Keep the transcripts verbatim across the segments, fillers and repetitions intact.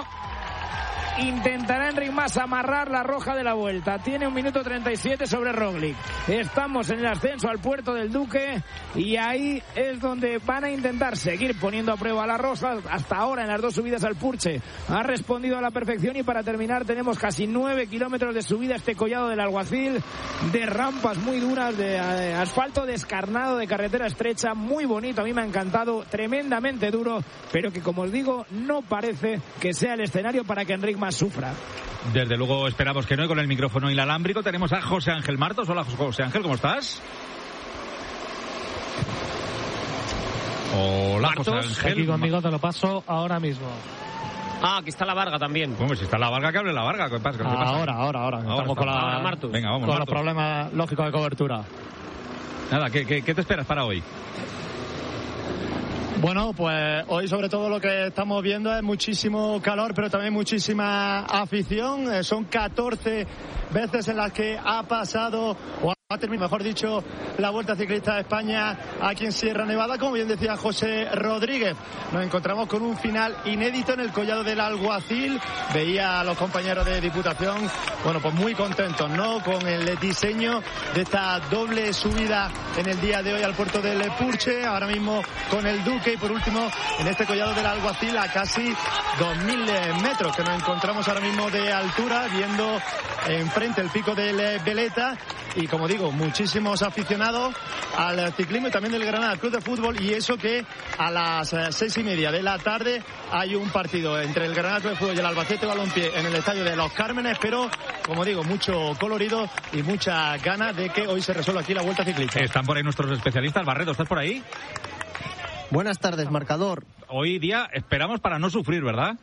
Intentará Enric Mas amarrar la roja de la vuelta. Tiene un minuto treinta y siete sobre Roglic. Estamos en el ascenso al Puerto del Duque y ahí es donde van a intentar seguir poniendo a prueba la roja. Hasta ahora en las dos subidas al Purche ha respondido a la perfección y para terminar tenemos casi nueve kilómetros de subida este collado del Alguacil, de rampas muy duras, de eh, asfalto descarnado, de carretera estrecha, muy bonito. A mí me ha encantado, tremendamente duro, pero que como os digo no parece que sea el escenario para que Enric Mas sufra. Desde luego esperamos que no, y con el micrófono inalámbrico tenemos a José Ángel Martos. Hola José Ángel, ¿cómo estás? Hola Martos, José Ángel. Aquí conmigo te lo paso ahora mismo. Ah, aquí está la Varga también. Bueno, si está la Varga, que hable la Varga. ¿Qué pasa? ¿Qué pasa? Ahora, ahora, ahora. Ahora Estamos con, la, ahora, Martos. Venga, vamos, con Martos. los problemas lógicos de cobertura. Nada, ¿qué, qué, qué te esperas para hoy? Bueno, pues hoy sobre todo lo que estamos viendo es muchísimo calor, pero también muchísima afición. Eh, son catorce veces en las que ha pasado, o ha terminado, mejor dicho, la Vuelta Ciclista de España aquí en Sierra Nevada. Como bien decía José Rodríguez, nos encontramos con un final inédito en el collado del Alguacil. Veía a los compañeros de Diputación, bueno, pues muy contentos, ¿no?, con el diseño de esta doble subida en el día de hoy al puerto del Purche, ahora mismo con el Duque, y por último en este collado del Alguacil a casi dos mil metros que nos encontramos ahora mismo de altura, viendo enfrente el pico del Veleta. Y como digo, muchísimos aficionados al ciclismo y también del Granada Club de Fútbol, y eso que a las seis y media de la tarde hay un partido entre el Granada Club de Fútbol y el Albacete Balompié en el estadio de Los Cármenes, pero como digo, mucho colorido y muchas ganas de que hoy se resuelva aquí la Vuelta Ciclista. Están por ahí nuestros especialistas. Barredo, ¿estás por ahí? Buenas tardes, marcador. Hoy día esperamos para no sufrir, ¿verdad?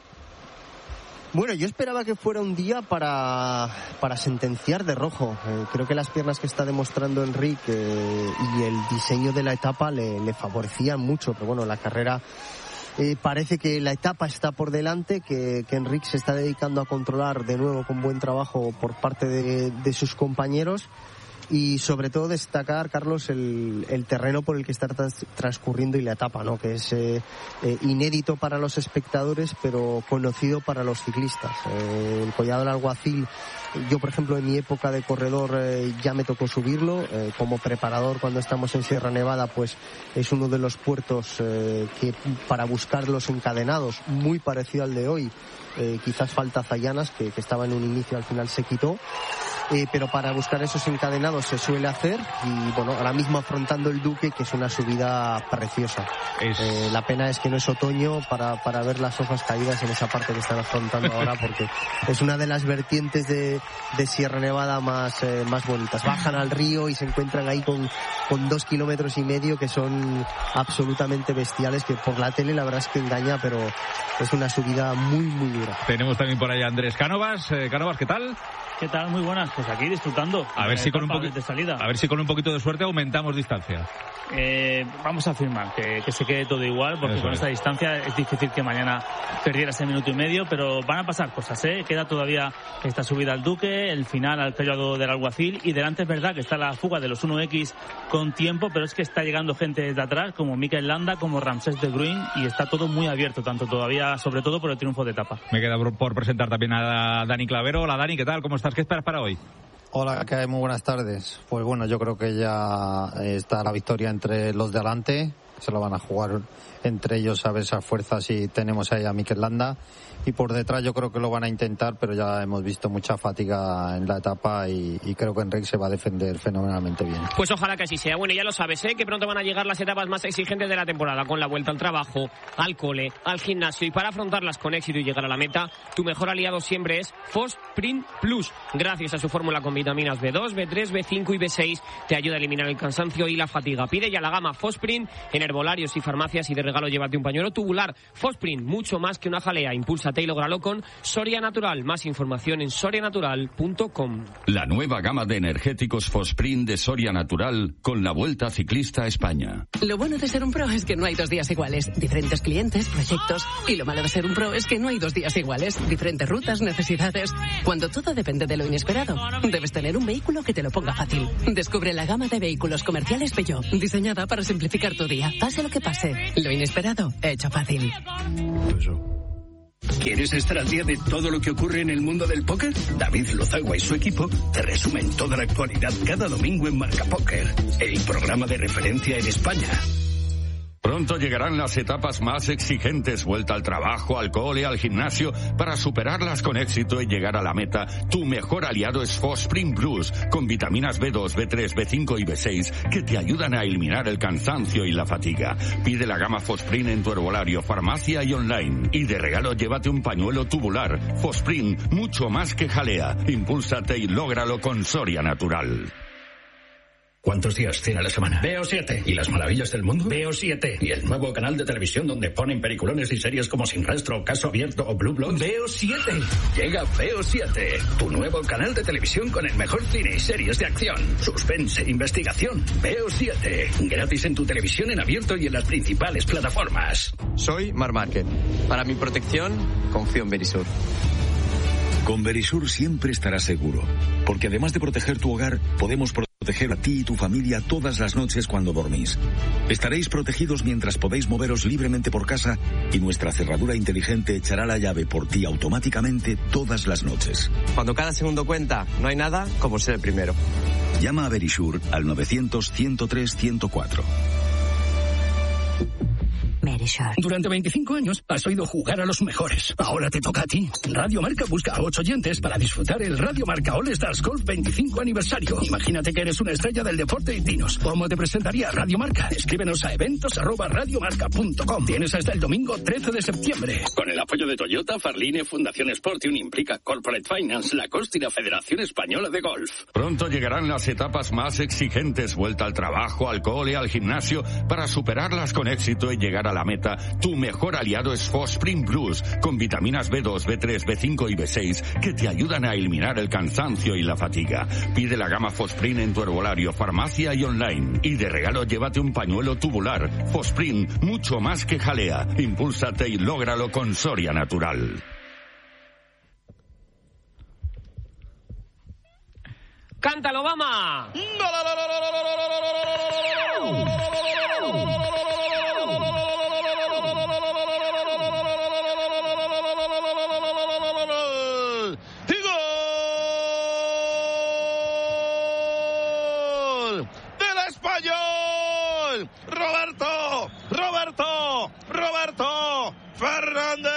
Bueno, yo esperaba que fuera un día para, para sentenciar de rojo. Eh, creo que las piernas que está demostrando Enric eh, y el diseño de la etapa le, le favorecían mucho. Pero bueno, la carrera eh, parece que la etapa está por delante, que, que Enric se está dedicando a controlar de nuevo con buen trabajo por parte de, de sus compañeros. Y sobre todo destacar, Carlos, el, el terreno por el que está trans, transcurriendo y la etapa, ¿no?, que es eh, eh, inédito para los espectadores, pero conocido para los ciclistas. Eh, el collado del Alguacil, yo por ejemplo en mi época de corredor eh, ya me tocó subirlo. Eh, como preparador cuando estamos en Sierra Nevada, pues es uno de los puertos eh, que para buscar los encadenados, muy parecido al de hoy. Eh, quizás falta Zayanas, que, que estaba en un inicio, al final se quitó. Eh, pero para buscar esos encadenados se suele hacer, y bueno, ahora mismo afrontando el Duque, que es una subida preciosa. Es... Eh, la pena es que no es otoño para, para ver las hojas caídas en esa parte que están afrontando ahora, porque es una de las vertientes de, de Sierra Nevada más, eh, más bonitas. Bajan al río y se encuentran ahí con, con dos kilómetros y medio que son absolutamente bestiales, que por la tele la verdad es que engaña, pero es una subida muy muy dura. Tenemos también por ahí a Andrés Cánovas. Eh, Cánovas, ¿qué tal? ¿Qué tal? Muy buenas. Pues aquí disfrutando. A ver si con un poquito de salida. A ver si con un poquito de suerte aumentamos distancia. Eh, vamos a afirmar que, que se quede todo igual, porque Eso con es. esta distancia es difícil que mañana perdiera ese minuto y medio, pero van a pasar cosas, ¿eh? Queda todavía esta subida al Duque, el final al collado del Alguacil, y delante es verdad que está la fuga de los uno equis con tiempo, pero es que está llegando gente desde atrás, como Mikel Landa, como Ramsés de Bruin, y está todo muy abierto, tanto todavía, sobre todo por el triunfo de etapa. Me queda por, por presentar también a Dani Clavero. Hola Dani, ¿qué tal? ¿Cómo estás? ¿Qué esperas para hoy? Hola, ¿qué hay? Muy buenas tardes. Pues bueno, yo creo que ya está la victoria entre los de adelante. Se lo van a jugar entre ellos a ver esas fuerzas, y tenemos ahí a Mikel Landa. Y por detrás yo creo que lo van a intentar, pero ya hemos visto mucha fatiga en la etapa, y, y creo que Enric se va a defender fenomenalmente bien. Pues ojalá que así sea. Bueno, ya lo sabes, ¿eh? Que pronto van a llegar las etapas más exigentes de la temporada, con la vuelta al trabajo, al cole, al gimnasio, y para afrontarlas con éxito y llegar a la meta, tu mejor aliado siempre es Fosprint Plus. Gracias a su fórmula con vitaminas B dos, B tres, B cinco y B seis, te ayuda a eliminar el cansancio y la fatiga. Pide ya la gama Fosprint en herbolarios y farmacias, y de regalo llévate un pañuelo tubular. Fosprint, mucho más que una jalea. Impúlsate y lógralo con Soria Natural. Más información en soria natural punto com. La nueva gama de energéticos Fosprint de Soria Natural con la Vuelta Ciclista a España. Lo bueno de ser un pro es que no hay dos días iguales. Diferentes clientes, proyectos. Y lo malo de ser un pro es que no hay dos días iguales. Diferentes rutas, necesidades. Cuando todo depende de lo inesperado, debes tener un vehículo que te lo ponga fácil. Descubre la gama de vehículos comerciales Peugeot, diseñada para simplificar tu día. Pase lo que pase, lo inesperado, hecho fácil. Peugeot. ¿Quieres estar al día de todo lo que ocurre en el mundo del póker? David Lozagua y su equipo te resumen toda la actualidad cada domingo en Marca Póker, el programa de referencia en España. Pronto llegarán las etapas más exigentes, vuelta al trabajo, al cole, al gimnasio. Para superarlas con éxito y llegar a la meta, tu mejor aliado es Fosprint Plus, con vitaminas B dos, B tres, B cinco y B seis que te ayudan a eliminar el cansancio y la fatiga. Pide la gama Fosprint en tu herbolario, farmacia y online. Y de regalo llévate un pañuelo tubular. Fosprint, mucho más que jalea. Impúlsate y lógralo con Soria Natural. ¿Cuántos días tiene la semana? Veo siete. ¿Y las maravillas del mundo? Veo siete. ¿Y el nuevo canal de televisión donde ponen peliculones y series como Sin Rastro, Caso Abierto o Blue Bloods? Veo siete. Llega Veo siete, tu nuevo canal de televisión con el mejor cine y series de acción, suspense, investigación. Veo siete. Gratis en tu televisión en abierto y en las principales plataformas. Soy Marc Márquez. Para mi protección, confío en Verisur. Con Verisur siempre estarás seguro, porque además de proteger tu hogar, podemos proteger a ti y tu familia todas las noches cuando dormís. Estaréis protegidos mientras podéis moveros libremente por casa y nuestra cerradura inteligente echará la llave por ti automáticamente todas las noches. Cuando cada segundo cuenta, no hay nada como ser el primero. Llama a Verisur al novecientos, ciento tres, ciento cuatro. Durante veinticinco años has oído jugar a los mejores. Ahora te toca a ti. Radio Marca busca a ocho oyentes para disfrutar el Radio Marca All Stars Golf veinticinco aniversario. Imagínate que eres una estrella del deporte y dinos, ¿cómo te presentaría Radio Marca? Escríbenos a eventos arroba radiomarca punto com. Tienes hasta el domingo trece de septiembre. Con el apoyo de Toyota, Farline, Fundación Sportium, Implica Corporate Finance, la Costa y la Federación Española de Golf. Pronto llegarán las etapas más exigentes, vuelta al trabajo, al cole, al gimnasio. Para superarlas con éxito y llegar a la meta, tu mejor aliado es Fosprint Plus, con vitaminas B dos, B tres, B cinco y B seis que te ayudan a eliminar el cansancio y la fatiga. Pide la gama Fosprint en tu herbolario, farmacia y online. Y de regalo llévate un pañuelo tubular. Fosprint, mucho más que jalea. Impúlsate y lógralo con Soria Natural. ¡Cántalo, Obama! Roberto, Roberto, Roberto Fernández.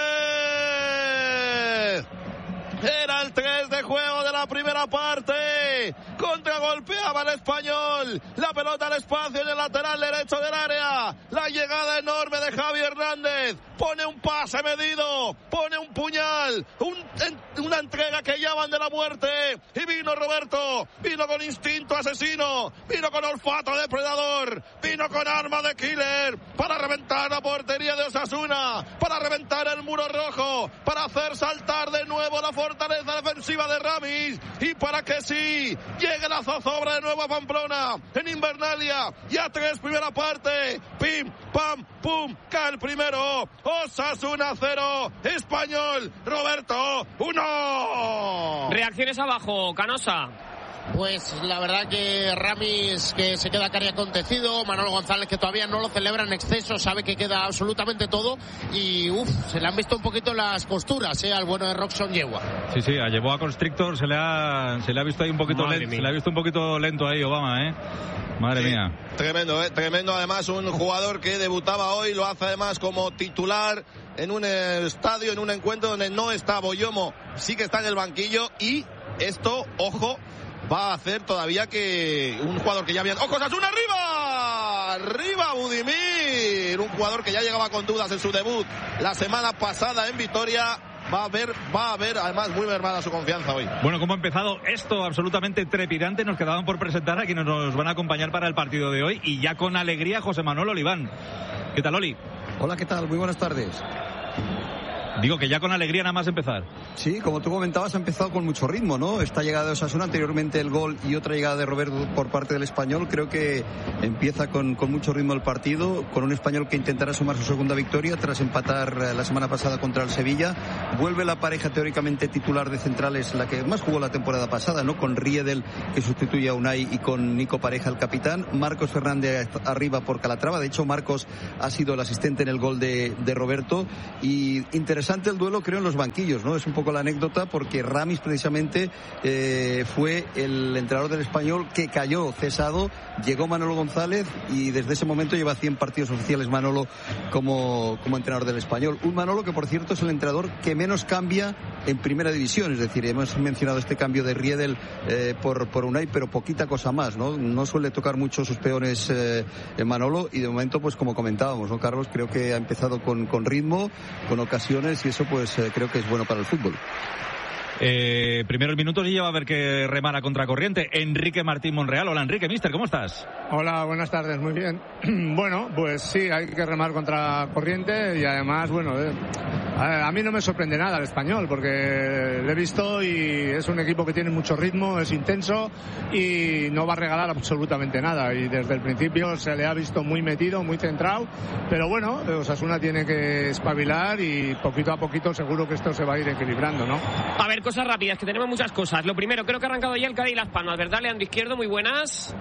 Era el tres de juego de la primera parte. Contragolpeaba el Español. La pelota al espacio en el lateral derecho del área. La llegada enorme de Javi Hernández. Pone un pase medido. Pone un puñal. Un, en, una entrega que llaman de la muerte. Y vino Roberto. Vino con instinto asesino. Vino con olfato depredador. Vino con arma de killer. Para reventar la portería de Osasuna. Para reventar el muro rojo. Para hacer saltar de nuevo la fortaleza defensiva de Ramis. Y para que sí llegue la zozobra de nuevo a Pamplona. En Invernalia. Ya tres primera parte. Pim, pam, pum. Cae el primero. Osasuna cero. Español. Roberto uno. Reacciones abajo, Canosa. Pues la verdad que Ramis, que se queda cari acontecido, Manolo González, que todavía no lo celebra en exceso, sabe que queda absolutamente todo, y uff, se le han visto un poquito las costuras, eh, al bueno de Roxon Yegua. Sí, sí, a Yeboah Constrictor se le ha se le ha visto ahí un poquito lento, se le ha visto un poquito lento ahí Obama, eh. Madre sí, mía. Tremendo, eh, tremendo además, un jugador que debutaba hoy, lo hace además como titular en un estadio, en un encuentro donde no está Boyomo, sí que está en el banquillo, y esto, ojo, va a hacer todavía que un jugador que ya había... ¡Ojo, Osasuna arriba! ¡Arriba, Budimir! Un jugador que ya llegaba con dudas en su debut la semana pasada en Vitoria. Va a ver, va a ver, además muy mermada su confianza hoy. Bueno, ¿cómo ha empezado esto absolutamente trepidante? Nos quedaban por presentar a quienes nos van a acompañar para el partido de hoy, y ya con alegría José Manuel Oliván. ¿Qué tal, Oli? Hola, ¿qué tal? Muy buenas tardes. Digo que ya con alegría nada más empezar. Sí, como tú comentabas, ha empezado con mucho ritmo, ¿no? Esta llegada de Osasuna, anteriormente el gol y otra llegada de Roberto por parte del Español. Creo que empieza con, con mucho ritmo el partido, con un Español que intentará sumar su segunda victoria tras empatar la semana pasada contra el Sevilla. Vuelve la pareja teóricamente titular de centrales, la que más jugó la temporada pasada, ¿no? Con Riedel, que sustituye a Unai, y con Nico Pareja, el capitán. Marcos Fernández arriba por Calatrava. De hecho, Marcos ha sido el asistente en el gol de, de Roberto. Y interesante interesante el duelo, creo, en los banquillos, ¿no? Es un poco la anécdota porque Ramis precisamente eh, fue el entrenador del Español que cayó cesado, llegó Manolo González y desde ese momento lleva cien partidos oficiales Manolo como, como entrenador del Español. Un Manolo que, por cierto, es el entrenador que menos cambia en primera división, es decir, hemos mencionado este cambio de Riedel eh, por, por Unai, pero poquita cosa más, ¿no? No suele tocar mucho sus peones eh, en Manolo y de momento, pues como comentábamos, ¿no, Carlos? Creo que ha empezado con, con ritmo, con ocasiones y eso pues eh, creo que es bueno para el fútbol. Eh, primeros minutos y ya va a haber que remar a contracorriente. Enrique Martín Monreal. Hola Enrique, mister, ¿cómo estás? Hola, buenas tardes, muy bien. Bueno, pues sí, hay que remar contra corriente y además, bueno, eh, a mí no me sorprende nada el Español porque lo he visto y es un equipo que tiene mucho ritmo, es intenso y no va a regalar absolutamente nada y desde el principio se le ha visto muy metido, muy centrado, pero bueno, Osasuna tiene que espabilar y poquito a poquito seguro que esto se va a ir equilibrando, ¿no? A ver, cosas rápidas, que tenemos muchas cosas. Lo primero, creo que ha arrancado ya el Cádiz y Las Palmas, ¿verdad, Leandro Izquierdo? Muy buenas.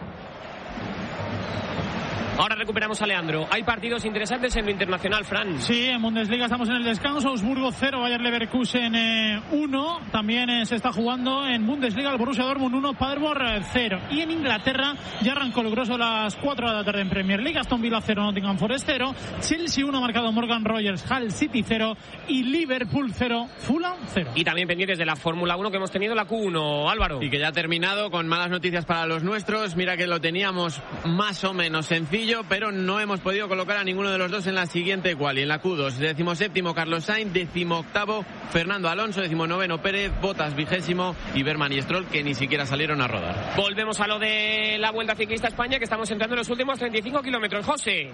Ahora recuperamos a Leandro. Hay partidos interesantes en lo internacional, Fran. Sí, en Bundesliga estamos en el descanso. Augsburgo cero, Bayer Leverkusen uno. Eh, También eh, se está jugando en Bundesliga el Borussia Dortmund uno, Paderborn cero. Y en Inglaterra ya arrancó el grosso a las cuatro de la tarde en Premier League. Aston Villa cero, Nottingham Forest cero. Chelsea uno, marcado Morgan Rogers, Hull City cero. Y Liverpool cero, Fulham cero. Y también pendientes de la Fórmula uno que hemos tenido, la Q uno, Álvaro. Y que ya ha terminado con malas noticias para los nuestros. Mira que lo teníamos más o menos sencillo, pero no hemos podido colocar a ninguno de los dos en la siguiente quali. En la Q dos, decimoséptimo Carlos Sainz, decimoctavo Fernando Alonso, decimonoveno Pérez, Bottas vigésimo y Berman y Stroll, que ni siquiera salieron a rodar. Volvemos a lo de la Vuelta Ciclista a España, que estamos entrando en los últimos treinta y cinco kilómetros. José.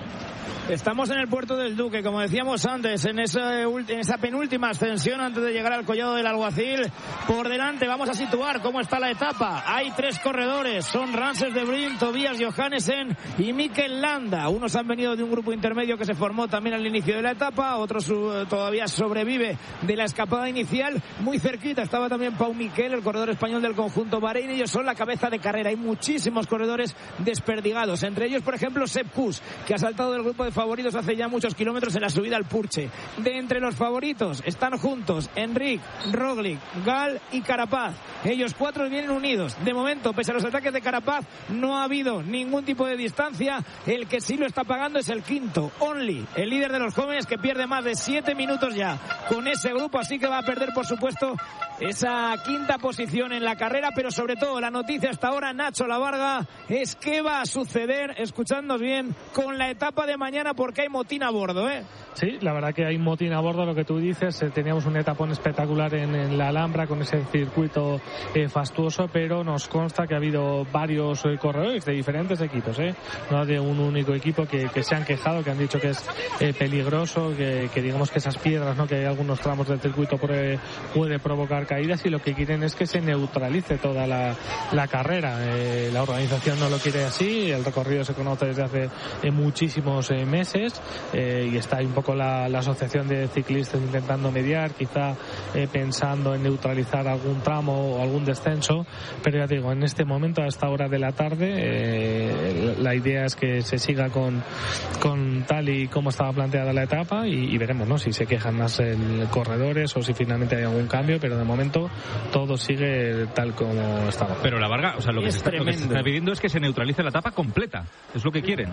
Estamos en el puerto del Duque, como decíamos antes, en esa, en esa penúltima ascensión antes de llegar al Collado del Alguacil. Por delante vamos a situar cómo está la etapa. Hay tres corredores, son Rances de Bruyne, Tobias Johannesen y Mikel Landa. Unos han venido de un grupo intermedio que se formó también al inicio de la etapa, otros uh, todavía sobrevive de la escapada inicial. Muy cerquita estaba también Pau Miquel, el corredor español del conjunto Bahrein. Ellos son la cabeza de carrera. Hay muchísimos corredores desperdigados, entre ellos, por ejemplo, Sepp Kuss, que ha saltado del grupo de favoritos hace ya muchos kilómetros en la subida al Purche. De entre los favoritos están juntos Enric, Roglic, Gal y Carapaz. Ellos cuatro vienen unidos. De momento, pese a los ataques de Carapaz, no ha habido ningún tipo de distancia. El que sí lo está pagando es el quinto, Only, el líder de los jóvenes, que pierde más de siete minutos ya con ese grupo, así que va a perder, por supuesto, esa quinta posición en la carrera. Pero sobre todo la noticia hasta ahora, Nacho Lavarga, es qué va a suceder, escuchadnos bien, con la etapa de mañana, porque hay motín a bordo, ¿eh? Sí, la verdad que hay motín a bordo, lo que tú dices. Eh, teníamos un etapón espectacular en, en la Alhambra con ese circuito eh, fastuoso, pero nos consta que ha habido varios eh, corredores de diferentes equipos, ¿eh? No de un único equipo que, que se han quejado, que han dicho que es eh, peligroso, que, que digamos que esas piedras, ¿no?, que hay algunos tramos del circuito puede, puede provocar caídas, y lo que quieren es que se neutralice toda la, la carrera. Eh, la organización no lo quiere así, el recorrido se conoce desde hace eh, muchísimos eh, meses eh, y está ahí un poco la, la asociación de ciclistas intentando mediar, quizá eh, pensando en neutralizar algún tramo o algún descenso, pero ya digo, en este momento, a esta hora de la tarde, eh, la idea es que se siga con, con tal y como estaba planteada la etapa, y, y veremos, ¿no?, si se quejan más el corredores o si finalmente hay algún cambio, pero de momento todo sigue tal como estaba. Pero la Varga, o sea, lo que, se está, lo que se está pidiendo es que se neutralice la etapa completa, es lo que quieren.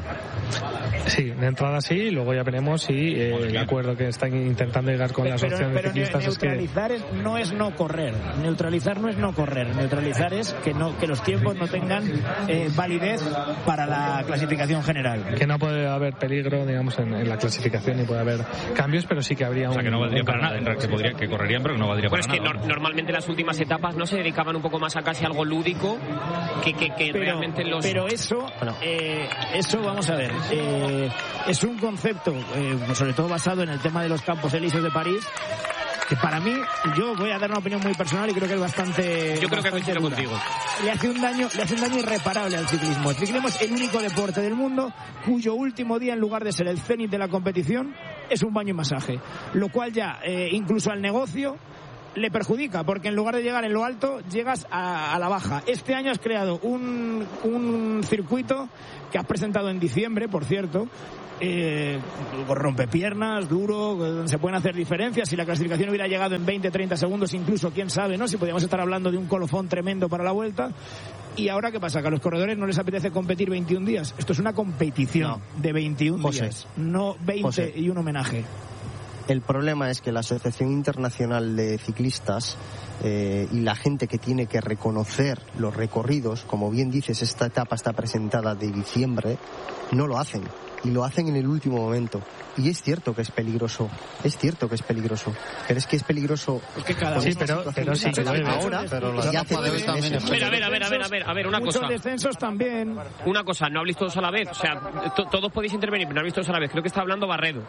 Sí, de entrada sí, luego ya veremos si eh, el acuerdo que están intentando llegar con pero, la asociación pero, de ciclistas pero neutralizar es que... es, no es no correr, neutralizar no es no correr, neutralizar es que no que los tiempos no tengan eh, validez para la clasificación general. Que no puede haber peligro, digamos, en, en la clasificación, y puede haber cambios, pero sí que habría o sea, un... que no valdría un para nada, que, podría, que correrían, pero que no valdría bueno, para es nada. Que no, normalmente las últimas etapas no se dedicaban un poco más a casi algo lúdico que, que, que pero, realmente los... Pero eso, bueno. eh, eso vamos a ver, eh, es un concepto, eh, sobre todo basado en el tema de los Campos Elíseos de París, que para mí, yo voy a dar una opinión muy personal y creo que es bastante... Yo creo que coincido contigo. Le hace un daño, le hace un daño irreparable al ciclismo. El ciclismo es el único deporte del mundo cuyo último día, en lugar de ser el cenit de la competición, es un baño y masaje. Lo cual ya, eh, incluso al negocio, le perjudica, porque en lugar de llegar en lo alto, llegas a, a la baja. Este año has creado un, un circuito que has presentado en diciembre, por cierto, eh, rompepiernas, duro, donde se pueden hacer diferencias. Si la clasificación hubiera llegado en veinte, treinta segundos, incluso, quién sabe, ¿no? Si podíamos estar hablando de un colofón tremendo para la vuelta. ¿Y ahora qué pasa? Que a los corredores no les apetece competir veintiún días. Esto es una competición no. de veintiún José, días, no veinte José. Y un homenaje. El problema es que la Asociación Internacional de Ciclistas eh, y la gente que tiene que reconocer los recorridos, como bien dices, esta etapa está presentada de diciembre, no lo hacen. Y lo hacen en el último momento. Y es cierto que es peligroso. Es cierto que es peligroso. Pero es que es peligroso. Es que cada sí, pero, pero sí, pero ahora. Pero la ya hace de también es a ver, a ver, a ver, a ver, a ver, una muchos cosa. Muchos descensos también. Una cosa, no habléis todos a la vez. O sea, to todos podéis intervenir, pero no habléis todos a la vez. Creo que está hablando Barredo.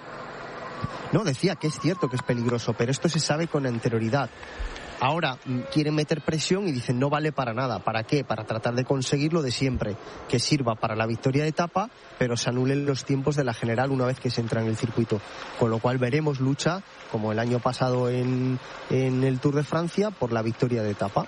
No, decía que es cierto que es peligroso, pero esto se sabe con anterioridad. Ahora quieren meter presión y dicen no vale para nada. ¿Para qué? Para tratar de conseguir lo de siempre, que sirva para la victoria de etapa, pero se anulen los tiempos de la general una vez que se entra en el circuito. Con lo cual veremos lucha, como el año pasado en, en el Tour de Francia, por la victoria de etapa.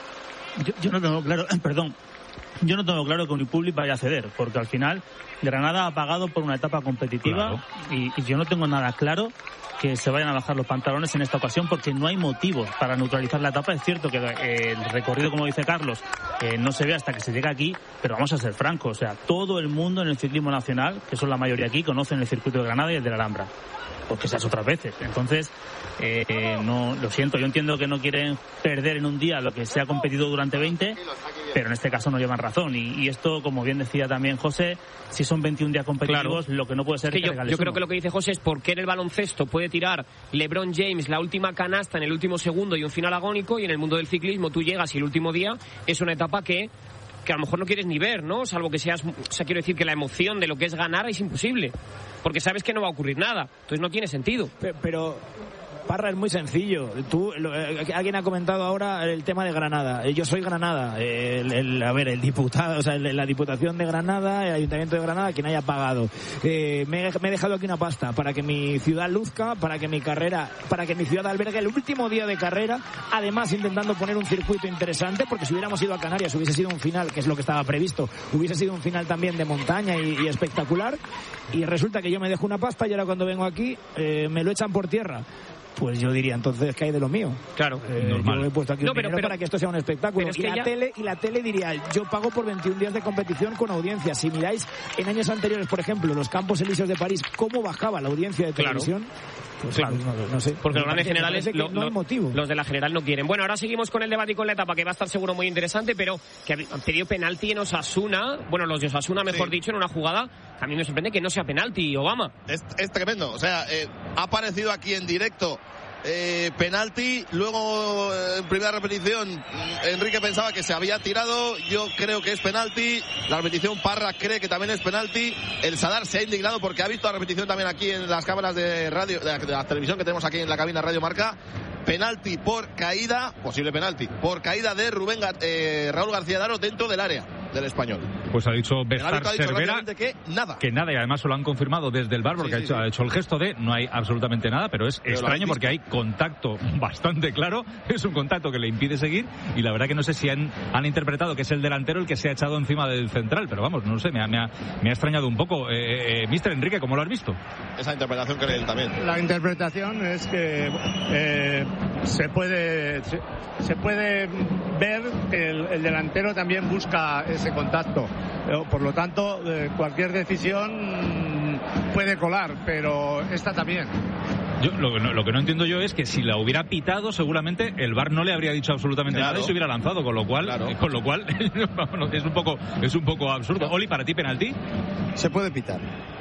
Yo, yo no tengo claro, perdón, yo no tengo claro que Unipublic vaya a ceder, porque al final Granada ha pagado por una etapa competitiva. Claro. y, y yo no tengo nada claro que se vayan a bajar los pantalones en esta ocasión, porque no hay motivos para neutralizar la etapa. Es cierto que eh, el recorrido, como dice Carlos, eh, no se ve hasta que se llega aquí, pero vamos a ser francos, o sea, todo el mundo en el ciclismo nacional, que son la mayoría aquí, conocen el circuito de Granada y el de la Alhambra, porque esas otras veces. Entonces, eh, eh, no, lo siento, yo entiendo que no quieren perder en un día lo que se ha competido durante veinte, pero en este caso no llevan razón. Y, y esto, como bien decía también José, si son veintiún días competitivos, claro, lo que no puede ser es que, que yo, yo creo que lo que dice José es por qué en el baloncesto puede tirar LeBron James la última canasta en el último segundo y un final agónico, y en el mundo del ciclismo tú llegas y el último día es una etapa que que a lo mejor no quieres ni ver, ¿no? Salvo que seas, o sea, quiero decir que la emoción de lo que es ganar es imposible, porque sabes que no va a ocurrir nada, entonces no tiene sentido. Pero, pero Parra, es muy sencillo. Tú, lo, eh, alguien ha comentado ahora el tema de Granada. Eh, yo soy Granada. Eh, el, el, a ver, el diputado, o sea, el, la Diputación de Granada, el Ayuntamiento de Granada, quien haya pagado. Eh, me, me he dejado aquí una pasta para que mi ciudad luzca, para que mi carrera, para que mi ciudad albergue el último día de carrera, además intentando poner un circuito interesante, porque si hubiéramos ido a Canarias hubiese sido un final, que es lo que estaba previsto, hubiese sido un final también de montaña y, y espectacular, y resulta que yo me dejo una pasta y ahora cuando vengo aquí eh, me lo echan por tierra. Pues yo diría entonces que hay de lo mío. Claro, eh, normal. Yo he puesto aquí no, un pero, dinero pero, para que esto sea un espectáculo. Y, la ya... tele, y la tele diría, yo pago por veintiún días de competición con audiencia. Si miráis en años anteriores, por ejemplo, los Campos Elíseos de París, cómo bajaba la audiencia de televisión. Claro. Pues, claro. Pues, no, no sé. Porque los grandes generales lo, no hay motivo. Los de la general no quieren. Bueno, ahora seguimos con el debate y con la etapa, que va a estar seguro muy interesante, pero que han pedido penalti en Osasuna, bueno, los de Osasuna, mejor sí. dicho, en una jugada que a mí me sorprende que no sea penalti, Obama. Es, es tremendo, o sea, eh, ha aparecido aquí en directo Eh, penalti, luego en primera repetición Enrique pensaba que se había tirado, yo creo que es penalti, la repetición Parra cree que también es penalti, el Sadar se ha indignado porque ha visto la repetición también aquí en las cámaras de radio, de la, de la televisión que tenemos aquí en la cabina Radio Marca. Penalti por caída, posible penalti, por caída de Rubén eh, Raúl García Daro dentro del área del Español. Pues ha dicho Bestar Cervera que nada. Que nada, y además se lo han confirmado desde el bar porque sí, sí, ha, hecho, sí. ha hecho el gesto de no hay absolutamente nada, pero es pero extraño porque hay contacto bastante claro, es un contacto que le impide seguir y la verdad que no sé si han, han interpretado que es el delantero el que se ha echado encima del central, pero vamos, no sé, me ha, me ha, me ha extrañado un poco. Eh, eh, Mister Enrique, ¿cómo lo has visto? Esa interpretación cree él también. La interpretación es que eh, se puede se, se puede ver que el, el delantero también busca ese contacto. Por lo tanto, eh, cualquier decisión puede colar, pero esta también. Yo, lo, lo que no entiendo yo es que si la hubiera pitado, seguramente el V A R no le habría dicho absolutamente claro. nada y se hubiera lanzado, con lo cual, claro. con lo cual es un poco es un poco absurdo. Oli, ¿para ti penalti? Se puede pitar.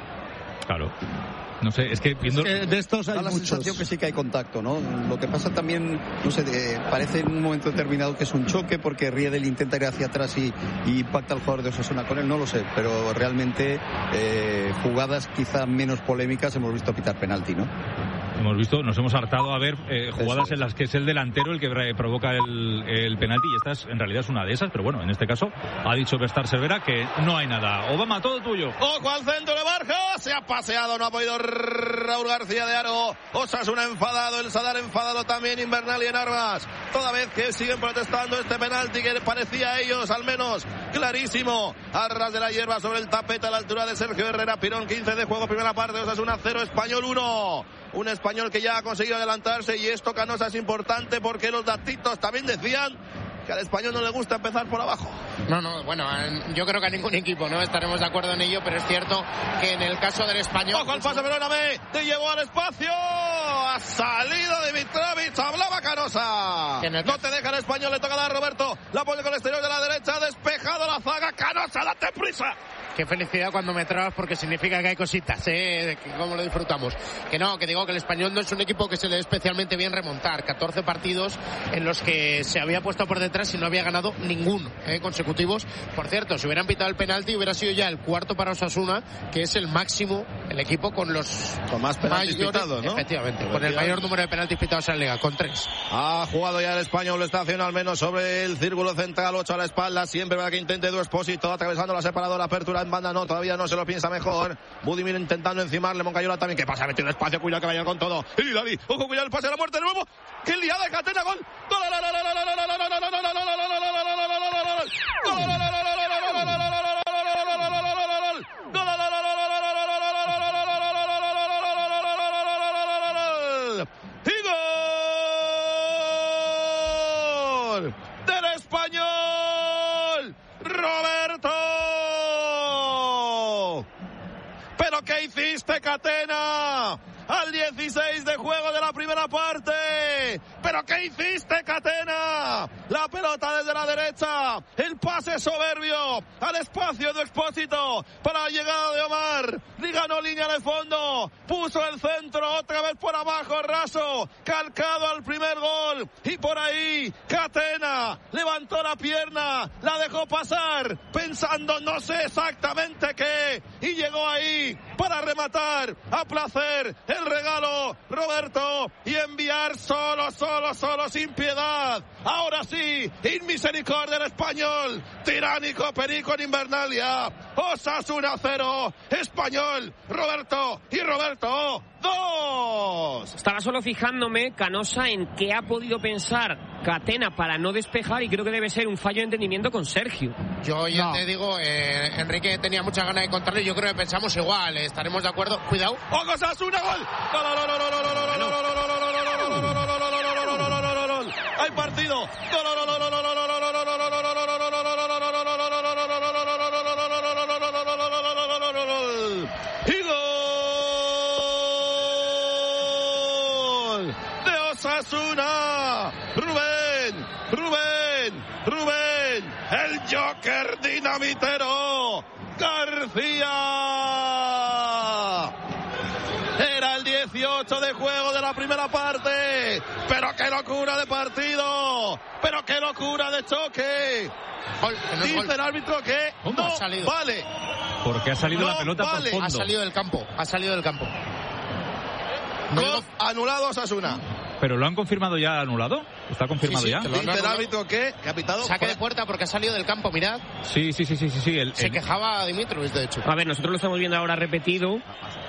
Claro. No sé, es que viendo... Es que de estos hay da la muchos. sensación que sí que hay contacto, ¿no? Lo que pasa también, no sé, de, parece en un momento determinado que es un choque porque Riedel intenta ir hacia atrás y, y impacta al jugador de Osasuna con él, no lo sé, pero realmente eh, jugadas quizá menos polémicas hemos visto pitar penalti, ¿no? hemos visto, nos hemos hartado a ver eh, jugadas en las que es el delantero el que provoca el, el penalti, y esta es, en realidad es una de esas, pero bueno, en este caso ha dicho Bestar Cervera que no hay nada. Obama, todo tuyo. Ojo al centro de Barja, se ha paseado, no ha podido Raúl García de Aro. Osasuna enfadado, el Sadar enfadado también, Invernal y en armas. Toda vez que siguen protestando este penalti que parecía a ellos al menos clarísimo. A ras de la hierba sobre el tapete a la altura de Sergio Herrera. Pirón, quince de juego, primera parte, Osasuna cero, Español uno. Un Español que ya ha conseguido adelantarse, y esto, Canosa, es importante porque los datitos también decían que al Español no le gusta empezar por abajo. No, no, bueno, yo creo que a ningún equipo no estaremos de acuerdo en ello, pero es cierto que en el caso del Español... ¡Ojo al pase, perdóname! ¡Te llevó al espacio! ¡Ha salido Dimitrovic! ¡Hablaba Canosa! El... No te deja el Español, le toca dar a Roberto. La pone con el exterior de la derecha, despejado la zaga. ¡Canosa, date prisa! Qué felicidad cuando me trabas, porque significa que hay cositas, ¿eh? Cómo lo disfrutamos. Que no, que digo que el Español no es un equipo que se le dé especialmente bien remontar. catorce partidos en los que se había puesto por detrás y no había ganado ninguno, ¿eh? Consecutivos. Por cierto, si hubieran pitado el penalti hubiera sido ya el cuarto para Osasuna, que es el máximo, el equipo con los con más penaltis mayores, pitados, ¿no? Efectivamente, con el mayor número de penaltis pitados en la Liga, con tres. Ha jugado ya el Español, lo está haciendo al menos sobre el círculo central, ocho a la espalda, siempre para que intente Edu Expósito, atravesando la separadora, apertura en banda, no, todavía no se lo piensa mejor. Budimir intentando encimarle, Moncayola también, que pasa, ha metido espacio, cuidado que vayan con todo. Y David, ojo, cuidado el pase de la muerte de nuevo. ¡Qué liada de Catena! ¡Gol! ¡Gol! del Español, Roberto. ¿Pero qué hiciste, Catena? Al dieciséis de juego de la primera parte. ¿Pero qué hiciste, Catena? La pelota desde la derecha. El pase soberbio al espacio de Expósito para la llegada de Omar. Y ganó línea de fondo. Puso el centro otra vez por abajo, raso. Calcado al primer gol. Y por ahí, Catena levantó la pierna. La dejó pasar pensando no sé exactamente qué. Y llegó ahí para rematar a placer el regalo, Roberto, y enviar solo, solo, solo, sin piedad. Ahora sí, inmisericordia del Español, tiránico Perico en Invernalia. Osasuna cero, Español, Roberto y Roberto dos. Estaba solo fijándome, Canosa, en qué ha podido pensar Catena para no despejar, y creo que debe ser un fallo de entendimiento con Sergio. Yo ya no. te digo, eh, Enrique tenía muchas ganas de contarlo y yo creo que pensamos igual, eh, estaremos de acuerdo. Cuidado. ¡Ojo, Osasuna, gol! ¡Hay partido! ¡Y gol de Osasuna! ¡Rubén! ¡Rubén! ¡Rubén! ¡El Joker dinamitero! ¡García! Era el dieciocho de juego de la primera parte. ¡Pero qué locura de partido! ¡Pero qué locura de choque! Gol, no dice gol. el árbitro que no ha salido. vale. Porque ha salido no la pelota vale. por fondo. Ha salido del campo, ha salido del campo. Gol no anulado a Osasuna. ¿Pero lo han confirmado ya anulado? ¿Está confirmado sí, sí, ya? que lo Dice el árbitro que, que ha pitado saque de puerta porque ha salido del campo, mirad. Sí, sí, sí, sí, sí, sí. El, Se el... quejaba Dimitrovic, de hecho. A ver, nosotros lo estamos viendo ahora repetido.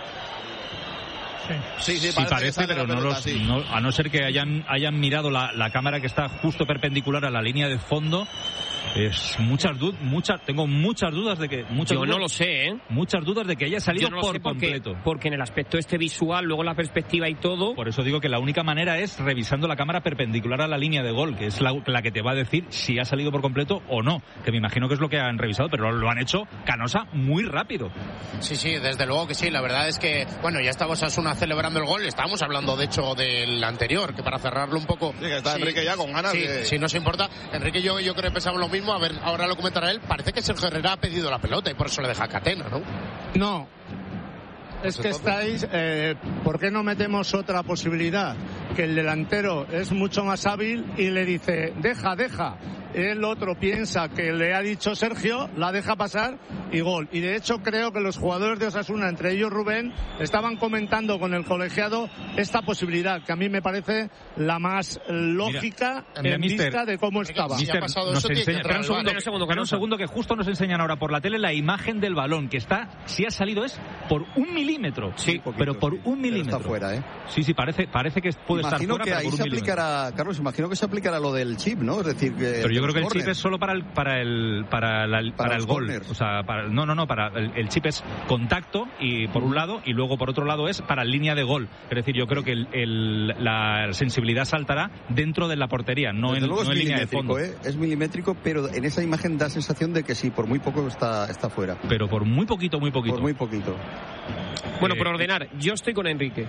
Sí, sí, Sí, parece, parece, pero no pelota, los, sí. no, a no ser que hayan, hayan mirado la, la cámara que está justo perpendicular a la línea de fondo. Es muchas dudas, muchas, tengo muchas dudas de que muchas Yo dudas, no lo sé, ¿eh? muchas dudas de que haya salido Yo no lo por sé porque, completo. porque en el aspecto este visual, luego la perspectiva y todo. Por eso digo que la única manera es revisando la cámara perpendicular a la línea de gol, que es la, la que te va a decir si ha salido por completo o no, que me imagino que es lo que han revisado, pero lo han hecho Canosa muy rápido. Sí, sí, desde luego que sí. La verdad es que, bueno, ya estaba Osasuna celebrando el gol. Estábamos hablando, de hecho, del anterior, que para cerrarlo un poco... Sí, que está sí, Enrique ya con ganas sí, de... Si no se importa, Enrique y yo, yo creo que pensamos lo mismo. A ver, ahora lo comentará él. Parece que Sergio Herrera ha pedido la pelota y por eso le deja Catena, ¿no? No. Es que estáis... Eh, ¿Por qué no metemos otra posibilidad? Que el delantero es mucho más hábil y le dice, deja, deja. el otro piensa que le ha dicho Sergio, la deja pasar y gol. Y de hecho creo que los jugadores de Osasuna, entre ellos Rubén, estaban comentando con el colegiado esta posibilidad, que a mí me parece la más lógica mira, en mister, vista de cómo estaba. Mister, nos enseña, espera un segundo, un segundo, un segundo, que justo nos enseñan ahora por la tele la imagen del balón, que está, si ha salido es por un milímetro. Sí, poquito, pero por un milímetro. Está fuera, ¿eh? Sí, sí, parece, parece que puede imagino estar fuera, que pero ahí por un se milímetro. aplicará, Carlos, imagino que se aplicará lo del chip, ¿no? Es decir, que pero yo creo que el corner. chip es solo para el para el para, la, para, para el gol, corners. O sea, para, no, no, no, para el, el chip es contacto y por un lado y luego por otro lado es para línea de gol. Es decir, yo creo que el, el, la sensibilidad saltará dentro de la portería, no en, no en línea de fondo. ¿eh? Es milimétrico, pero en esa imagen da sensación de que sí, por muy poco está está fuera. Pero por muy poquito, muy poquito. Por muy poquito. Bueno, eh, por ordenar, yo estoy con Enrique.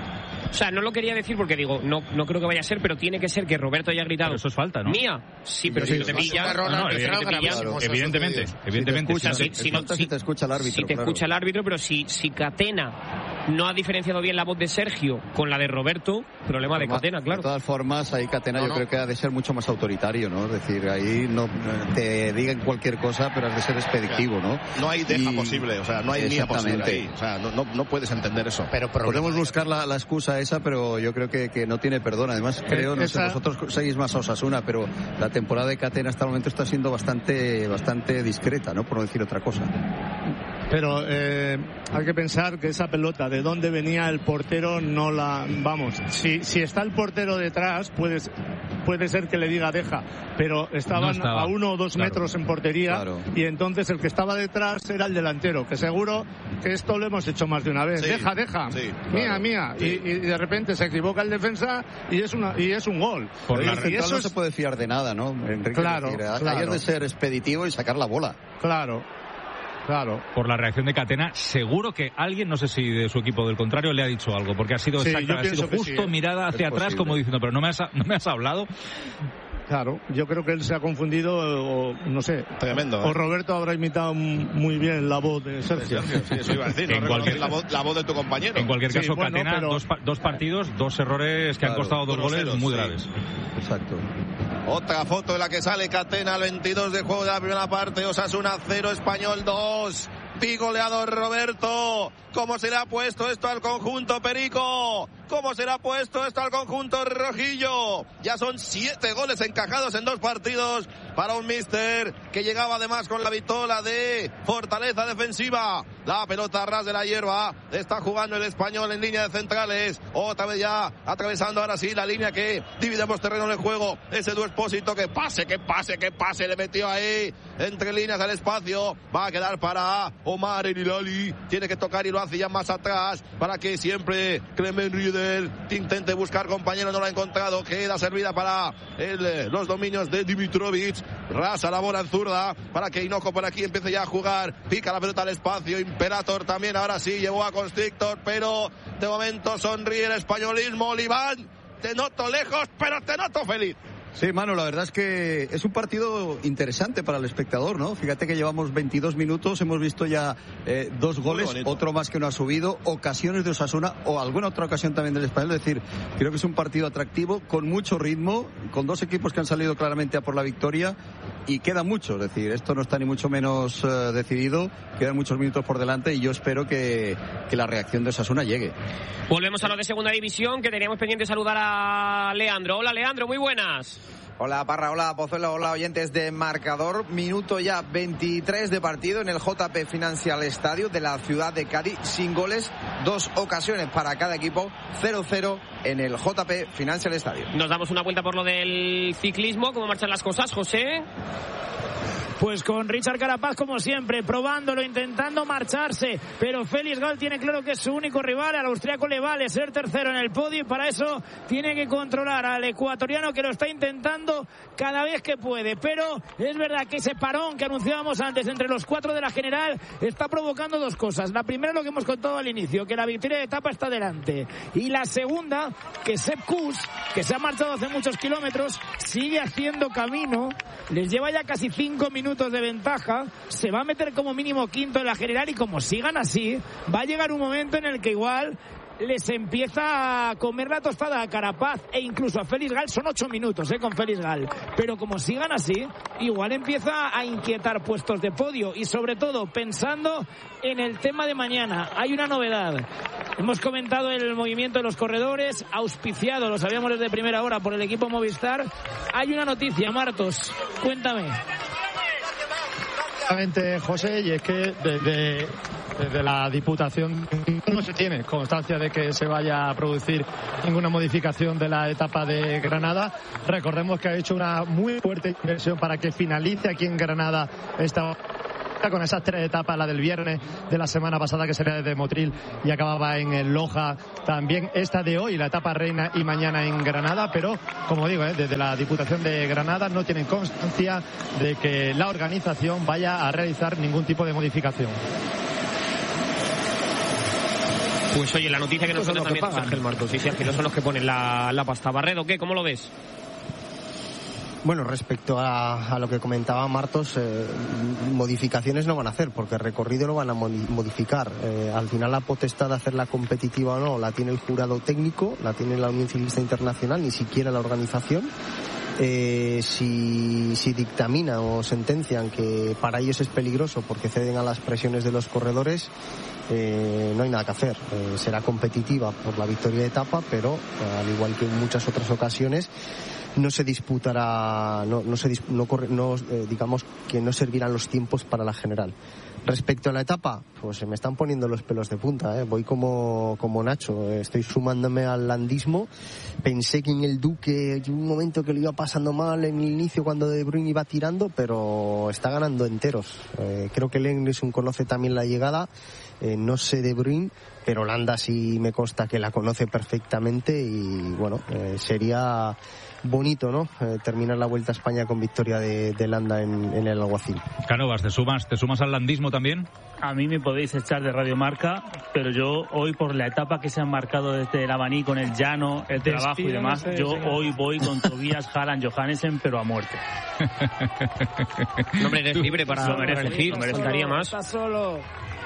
O sea, no lo quería decir porque digo, no no creo que vaya a ser, pero tiene que ser que Roberto haya gritado. Pero eso es falta, ¿no? Mía. Sí, pero sí, si no te pilla... No, no, evidentemente, claro, evidentemente, evidentemente. Si te escucha, si, si, no, si, si te escucha el árbitro. Si te claro. escucha el árbitro, pero si, si Catena no ha diferenciado bien la voz de Sergio con la de Roberto, problema de Catena, claro. De todas formas, ahí Catena no, yo no. creo que ha de ser mucho más autoritario, ¿no? Es decir, ahí no te digan cualquier cosa, pero has de ser expeditivo, ¿no? No hay deja y... posible, o sea, no hay mía posible ahí. O sea, no, no, no puedes entender eso. Pero podemos buscar la, la excusa esa, pero yo creo que, que no tiene perdón. Además, creo, no esa... sé, vosotros seguís más a Osasuna, pero la temporada de Catena hasta el momento está siendo bastante, bastante discreta, ¿no? Por no decir otra cosa. Pero eh, hay que pensar que esa pelota, de dónde venía el portero, no la... Vamos, si, si está el portero detrás, puede, puede ser que le diga deja, pero estaban no a uno o dos claro, metros en portería, claro. Y entonces el que estaba detrás era el delantero, que seguro que esto lo hemos hecho más de una vez. Sí, deja, deja, sí, mía, claro, mía. Sí. Y, y de repente se equivoca el defensa y es, una, y es un gol. Por la y eso no es... se puede fiar de nada, ¿no? Enrique, claro, decir, claro. Hay de ser expeditivo y sacar la bola. Claro. Claro. Por la reacción de Catena, seguro que alguien, no sé si de su equipo o del contrario, le ha dicho algo, porque ha sido sí, exacta, ha sido justo sí, ¿eh? mirada hacia es atrás posible. Como diciendo, pero no me has, no me has hablado. Claro, yo creo que él se ha confundido, o no sé. Tremendo. O Roberto habrá imitado muy bien la voz de Sergio. Sí, eso iba a decir, no cualquier, la, voz, la voz de tu compañero. En cualquier caso, sí, bueno, Catena, pero... dos, dos partidos, dos errores que claro, han costado dos goles ceros, muy sí. graves. Exacto. Otra foto de la que sale Catena al veintidós de juego de la primera parte. Osasuna cero, Español dos. Pigoleador Roberto. ¿Cómo se le ha puesto esto al conjunto Perico? ¿Cómo se le ha puesto esto al conjunto Rojillo? Ya son siete goles encajados en dos partidos para un míster que llegaba además con la vitola de fortaleza defensiva. La pelota a ras de la hierba. Está jugando el Español en línea de centrales. Otra vez ya atravesando ahora sí la línea que dividimos terreno en el juego. Ese Edu Expósito que pase, que pase, que pase. Le metió ahí entre líneas al espacio. Va a quedar para Omar Elilali. Tiene que tocar y lo hace ya más atrás para que siempre Clement Rieder intente buscar compañero. No lo ha encontrado. Queda servida para el, los dominios de Dimitrovic. Rasa la bola en zurda para que Hinojo por aquí empiece ya a jugar. Pica la pelota al espacio. Imperator también ahora sí llevó a Constrictor, pero de momento sonríe el españolismo. Oliván, te noto lejos, pero te noto feliz. Sí, mano, la verdad es que es un partido interesante para el espectador, ¿no? Fíjate que llevamos veintidós minutos, hemos visto ya eh, dos goles, otro más que no ha subido, ocasiones de Osasuna o alguna otra ocasión también del Español. Es decir, creo que es un partido atractivo, con mucho ritmo, con dos equipos que han salido claramente a por la victoria y queda mucho. Es decir, esto no está ni mucho menos eh, decidido, quedan muchos minutos por delante y yo espero que, que la reacción de Osasuna llegue. Volvemos a lo de segunda división, que teníamos pendiente saludar a Leandro. Hola, Leandro, muy buenas. Hola Parra, hola Pozuelo, hola oyentes de Marcador. Minuto ya veintitrés de partido en el J P Financial Stadium de la ciudad de Cádiz, sin goles, dos ocasiones para cada equipo, cero cero en el J P Financial Stadium. Nos damos una vuelta por lo del ciclismo. ¿Cómo marchan las cosas, José? Pues con Richard Carapaz, como siempre, probándolo, intentando marcharse, pero Félix Gal tiene claro que es su único rival. Al austriaco le vale ser tercero en el podio y para eso tiene que controlar al ecuatoriano, que lo está intentando cada vez que puede. Pero es verdad que ese parón que anunciábamos antes entre los cuatro de la general está provocando dos cosas. La primera, lo que hemos contado al inicio, que la victoria de etapa está delante, y la segunda, que Sepp Kuss, que se ha marchado hace muchos kilómetros, sigue haciendo camino, les lleva ya casi cinco minutos de ventaja, se va a meter como mínimo quinto en la general y como sigan así, va a llegar un momento en el que igual les empieza a comer la tostada a Carapaz e incluso a Félix Gal. Son ocho minutos eh, con Félix Gal, pero como sigan así, igual empieza a inquietar puestos de podio. Y sobre todo pensando en el tema de mañana, hay una novedad. Hemos comentado el movimiento de los corredores, auspiciado, lo sabíamos desde primera hora, por el equipo Movistar. Hay una noticia, Martos, cuéntame. Exactamente, José, y es que desde, desde la Diputación no se tiene constancia de que se vaya a producir ninguna modificación de la etapa de Granada. Recordemos que ha hecho una muy fuerte inversión para que finalice aquí en Granada esta con esas tres etapas, la del viernes de la semana pasada que sería desde Motril y acababa en Loja, también esta de hoy, la etapa reina, y mañana en Granada, pero como digo, eh, desde la Diputación de Granada no tienen constancia de que la organización vaya a realizar ningún tipo de modificación. Pues oye, la noticia que nos cuenta también Ángel Martos, sí, sí, al final son los que ponen la, la pasta. Barredo, ¿qué? ¿Cómo lo ves? Bueno, respecto a, a lo que comentaba Martos, eh, modificaciones no van a hacer, porque el recorrido lo van a modificar. Eh, al final la potestad de hacerla competitiva o no la tiene el jurado técnico, la tiene la Unión Ciclista Internacional, ni siquiera la organización. Eh, si, si dictaminan o sentencian que para ellos es peligroso porque ceden a las presiones de los corredores, eh, no hay nada que hacer. Eh, será competitiva por la victoria de etapa, pero eh, al igual que en muchas otras ocasiones, no se disputará, no, no se no, corre, no eh, digamos que no servirán los tiempos para la general. Respecto a la etapa, pues se me están poniendo los pelos de punta, ¿eh? Voy como, como Nacho, estoy sumándome al landismo. Pensé que en el Duque hubo un momento que lo iba pasando mal en el inicio cuando De Bruyne iba tirando, pero está ganando enteros. Eh, creo que Lengresson conoce también la llegada, eh, no sé De Bruyne, pero Landa sí me consta que la conoce perfectamente y bueno, eh, sería bonito, ¿no? Eh, terminar la Vuelta a España con victoria de, de Landa en, en el Alguacil. Cánovas, ¿te sumas, ¿te sumas al landismo también? A mí me podéis echar de Radio Marca, pero yo hoy, por la etapa que se han marcado desde el abanico en el llano, el Te trabajo y demás, ese, yo señor. hoy voy con Tobias, Haaland, Johannesen, pero a muerte. No, hombre, eres libre para Lo merece, elegir, lo merece. faltaría más. Está solo.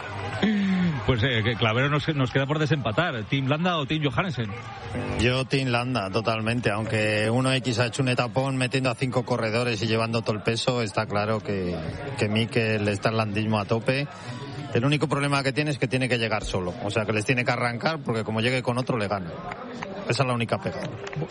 Pues eh, que Clavero nos, nos queda por desempatar. ¿Team Landa o Team Johannesen? Yo Team Landa, totalmente. Aunque uno equis ha hecho un etapón metiendo a cinco corredores y llevando todo el peso, está claro que, que Mikel está en landismo a tope. El único problema que tiene es que tiene que llegar solo. O sea, que les tiene que arrancar porque como llegue con otro le gana. Esa es la única pega.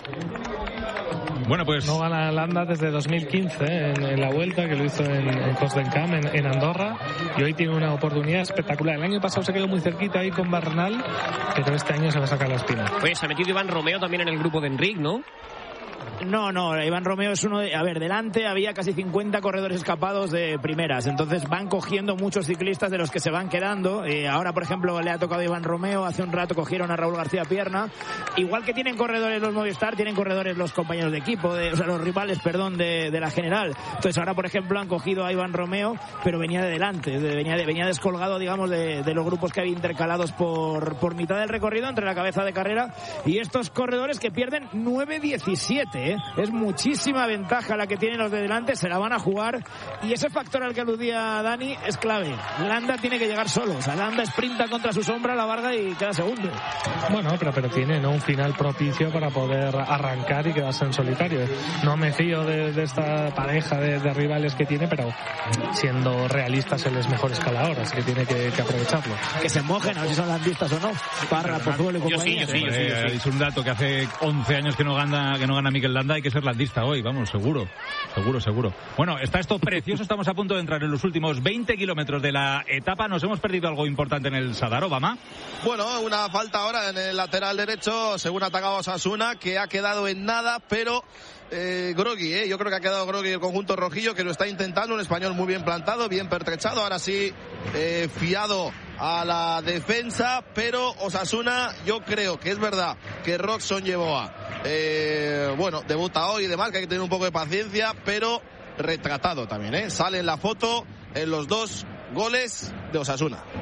Bueno, pues... No gana Landa desde dos mil quince eh, en, en la Vuelta, que lo hizo en, en Cosdencamp, en, en Andorra, y hoy tiene una oportunidad espectacular. El año pasado se quedó muy cerquita ahí con Bernal, pero este año se va a sacar la espina. Oye, se ha metido Iván Romeo también en el grupo de Enric, ¿no? No, no, Iván Romeo es uno de... A ver, delante había casi cincuenta corredores escapados de primeras, entonces van cogiendo muchos ciclistas de los que se van quedando. Eh, ahora, por ejemplo, le ha tocado a Iván Romeo, hace un rato cogieron a Raúl García Pierna. Igual que tienen corredores los Movistar, tienen corredores los compañeros de equipo, de, o sea, los rivales, perdón, de, de la general. Entonces ahora, por ejemplo, han cogido a Iván Romeo, pero venía de delante, de, venía, de, venía descolgado, digamos, de, de los grupos que había intercalados por, por mitad del recorrido entre la cabeza de carrera y estos corredores que pierden nueve diecisiete, ¿eh? Es muchísima ventaja la que tienen los de delante, se la van a jugar, y ese factor al que aludía Dani es clave. Landa tiene que llegar solo, o sea, Landa sprinta contra su sombra, la Varga, y queda segundo. Bueno, pero, pero tiene, ¿no?, un final propicio para poder arrancar y quedarse en solitario. No me fío de, de esta pareja de, de rivales que tiene, pero siendo realistas él es mejor escalador, así que tiene que, que aprovecharlo. Que se mojen, a ver si son landistas o no. Parra, Pozuelo y compañía. Sí, sí, sí, sí. Es un dato que hace once años que no gana, que no gana Mikel Landa, hay que ser landista hoy, vamos, seguro, seguro, seguro. Bueno, está esto precioso, estamos a punto de entrar en los últimos veinte kilómetros de la etapa. Nos hemos perdido algo importante en el Sadar, Obama. Bueno, una falta ahora en el lateral derecho, según atacaba Osasuna, que ha quedado en nada, pero eh, groggy, eh. yo creo que ha quedado groggy el conjunto rojillo, que lo está intentando, un español muy bien plantado, bien pertrechado, ahora sí eh, fiado a la defensa, pero Osasuna, yo creo que es verdad que Roxon llevó a eh, bueno, debuta hoy y demás, que hay que tener un poco de paciencia, pero retratado también, ¿eh? Sale en la foto en los dos goles de Osasuna.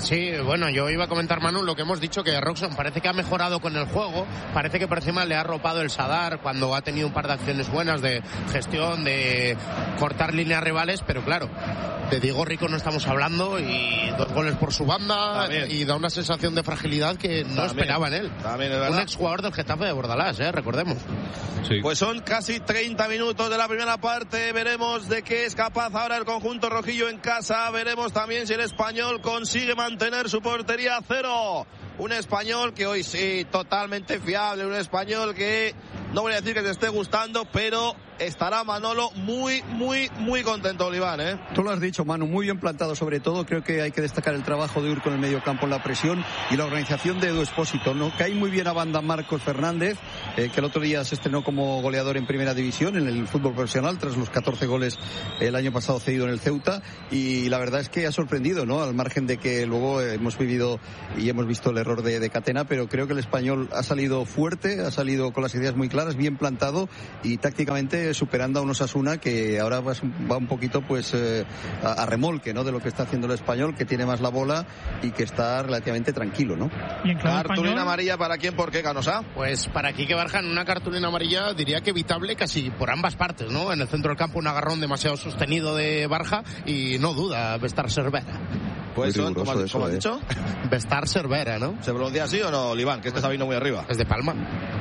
Sí, bueno, yo iba a comentar, Manu, lo que hemos dicho, que Roxon parece que ha mejorado con el juego, parece que por encima le ha arropado el Sadar cuando ha tenido un par de acciones buenas de gestión, de cortar líneas rivales, pero claro, de Diego Rico no estamos hablando y dos goles por su banda y da una sensación de fragilidad que no También. esperaba en él. También es verdad. Un exjugador del Getafe de Bordalás, ¿eh? Recordemos. Sí. Pues son casi treinta minutos de la primera parte. Veremos de qué es capaz ahora el conjunto rojillo en casa. Veremos también si el Español consigue mantener su portería a cero. Un Español que hoy sí, totalmente fiable. Un Español que no voy a decir que te esté gustando, pero estará Manolo muy, muy, muy contento, Oliván, ¿eh? Tú lo has dicho, Manu, muy bien plantado sobre todo. Creo que hay que destacar el trabajo de Urco en el medio campo en la presión y la organización de Edu Expósito, ¿no? Cae muy bien a banda Marcos Fernández, eh, que el otro día se estrenó como goleador en primera división en el fútbol profesional tras los catorce goles el año pasado cedido en el Ceuta, y la verdad es que ha sorprendido, ¿no? Al margen de que luego hemos vivido y hemos visto el error de, de Catena, pero creo que el Español ha salido fuerte, ha salido con las ideas muy claras, bien plantado y tácticamente superando a un Osasuna que ahora va, va un poquito pues eh, a, a remolque, ¿no? De lo que está haciendo el Español, que tiene más la bola y que está relativamente tranquilo, ¿no? ¿Y en cartulina español? Amarilla para quién, por qué, Canosa? Pues para Quique Barja, en una cartulina amarilla diría que evitable casi por ambas partes, ¿no? En el centro del campo un agarrón demasiado sostenido de Barja y no duda Vestar Cervera. Pues son, ¿cómo has, ¿cómo has dicho? Vestar Cervera, ¿no? ¿Se pronuncia así o no, Oliván? Que este está viniendo muy arriba. Es de Palma.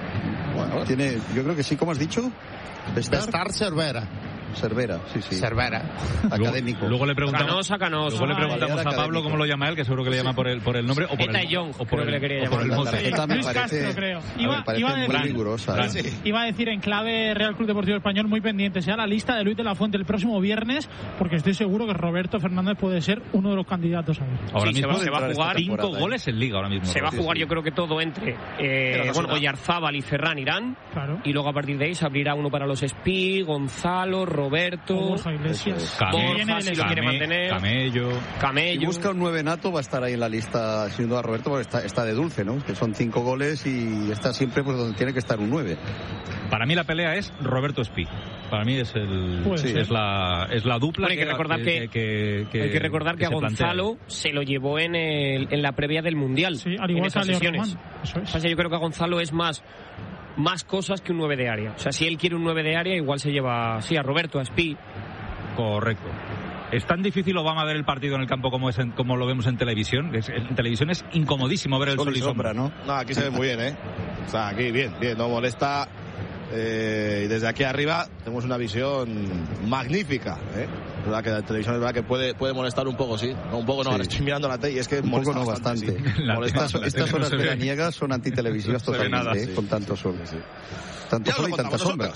Bueno, tiene, yo creo que sí, ¿cómo has dicho? Vestar, Vestar Cervera. Cervera, sí, sí. Cervera. Académico. Luego, luego le preguntamos, Canosa, Canosa. Luego le preguntamos a Pablo académico. Cómo lo llama él, que seguro que le llama por el, por el nombre o por Eta el, Young, o por creo el, que le quería o por llamar. el mote. Sí, Luis parece, Castro, creo. Iba, a ver, iba, a decir, muy rigurosa, sí. iba a decir en clave Real Club Deportivo Español, muy pendiente sea la lista de Luis de la Fuente el próximo viernes, porque estoy seguro que Roberto Fernández puede ser uno de los candidatos a ver. Ahora sí, mismo se va, se va a jugar cinco goles en Liga ahora mismo. Se va a jugar, yo creo que todo entre eh, bueno, Oyarzábal y Ferran irán, claro. Y luego a partir de ahí se abrirá uno para los Espí, Gonzalo, Roberto, Borja Iglesias. Borja, si lo quiere mantener. Camello. Camello. Y busca un nueve nato, va a estar ahí en la lista, sin duda, Roberto, porque está, está de dulce, ¿no? Que son cinco goles y está siempre pues donde tiene que estar un nueve. Para mí la pelea es Roberto Espí. Para mí es el pues sí, es la es la dupla. Bueno, hay que recordar que, que, que, hay que recordar que, que a Gonzalo plantea. Se lo llevó en el, en la previa del Mundial. Sí, al igual que a Leo Román. Eso es. O sea, yo creo que a Gonzalo es más más cosas que un nueve de área. O sea, si él quiere un nueve de área, igual se lleva sí a Roberto, a Espí. Correcto. ¿Es tan difícil Obama ver el partido en el campo como es en, como lo vemos en televisión? Es, en televisión es incomodísimo ver el sol, sol y sombra, ¿no? No, aquí se ve muy bien, ¿eh? O sea, aquí bien, bien, no molesta. Eh, y desde aquí arriba tenemos una visión magnífica, ¿eh? Es verdad que la televisión es verdad que puede, puede molestar un poco, sí. No, un poco no, sí. Ahora estoy mirando la tele y es que un molesta poco no bastante. bastante. Sí. Molesta estas, estas horas no veraniegas son antitelevisivas no totalmente, nada, ¿eh? sí. Con tanto sol. Sí. Tanto ya sol y tanta sombra.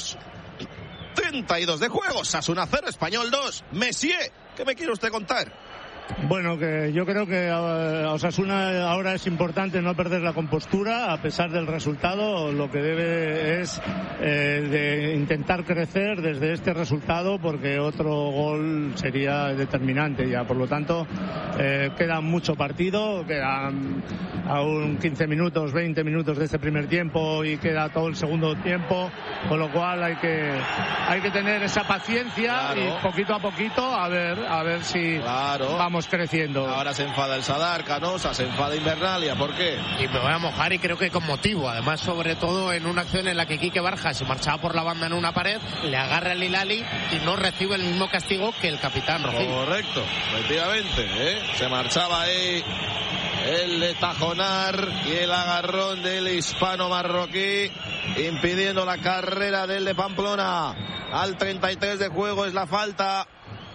treinta y dos de juego, Osasuna cero, Español dos. Messier, ¿qué me quiere usted contar? Bueno, que yo creo que a Osasuna ahora es importante no perder la compostura a pesar del resultado. Lo que debe es eh, de intentar crecer desde este resultado, porque otro gol sería determinante ya. Por lo tanto, eh, queda mucho partido, quedan aún quince minutos, veinte minutos de este primer tiempo y queda todo el segundo tiempo, con lo cual hay que hay que tener esa paciencia, claro. Y poquito a poquito a ver a ver si claro. vamos creciendo. Ahora se enfada el Sadar, Canosa, se enfada Invernalia, ¿por qué? Y me voy a mojar y creo que con motivo, además sobre todo en una acción en la que Quique Barja se marchaba por la banda en una pared, le agarra el Hilali y no recibe el mismo castigo que el capitán Rojín. Correcto, efectivamente, ¿eh? Se marchaba ahí el de Tajonar y el agarrón del hispano marroquí, impidiendo la carrera del de Pamplona. Al treinta y tres de juego es la falta.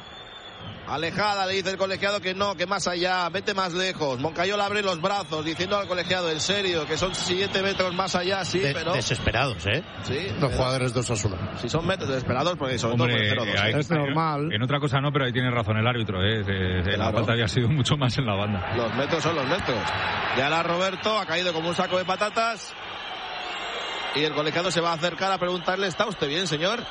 Alejada, le dice el colegiado que no, que más allá, vete más lejos. Moncayola abre los brazos diciendo al colegiado, en serio, que son siete metros más allá, sí, de, pero... Desesperados, ¿eh? Sí. Los jugadores de Osasuna. Sí, son metros desesperados porque sobre Hombre, todo por el cero dos. Es normal. En otra cosa no, pero ahí tiene razón el árbitro, ¿eh? De, de claro. La falta había sido mucho más en la banda. Los metros son los metros. Y ahora Roberto ha caído como un saco de patatas. Y el colegiado se va a acercar a preguntarle, ¿está usted bien, señor?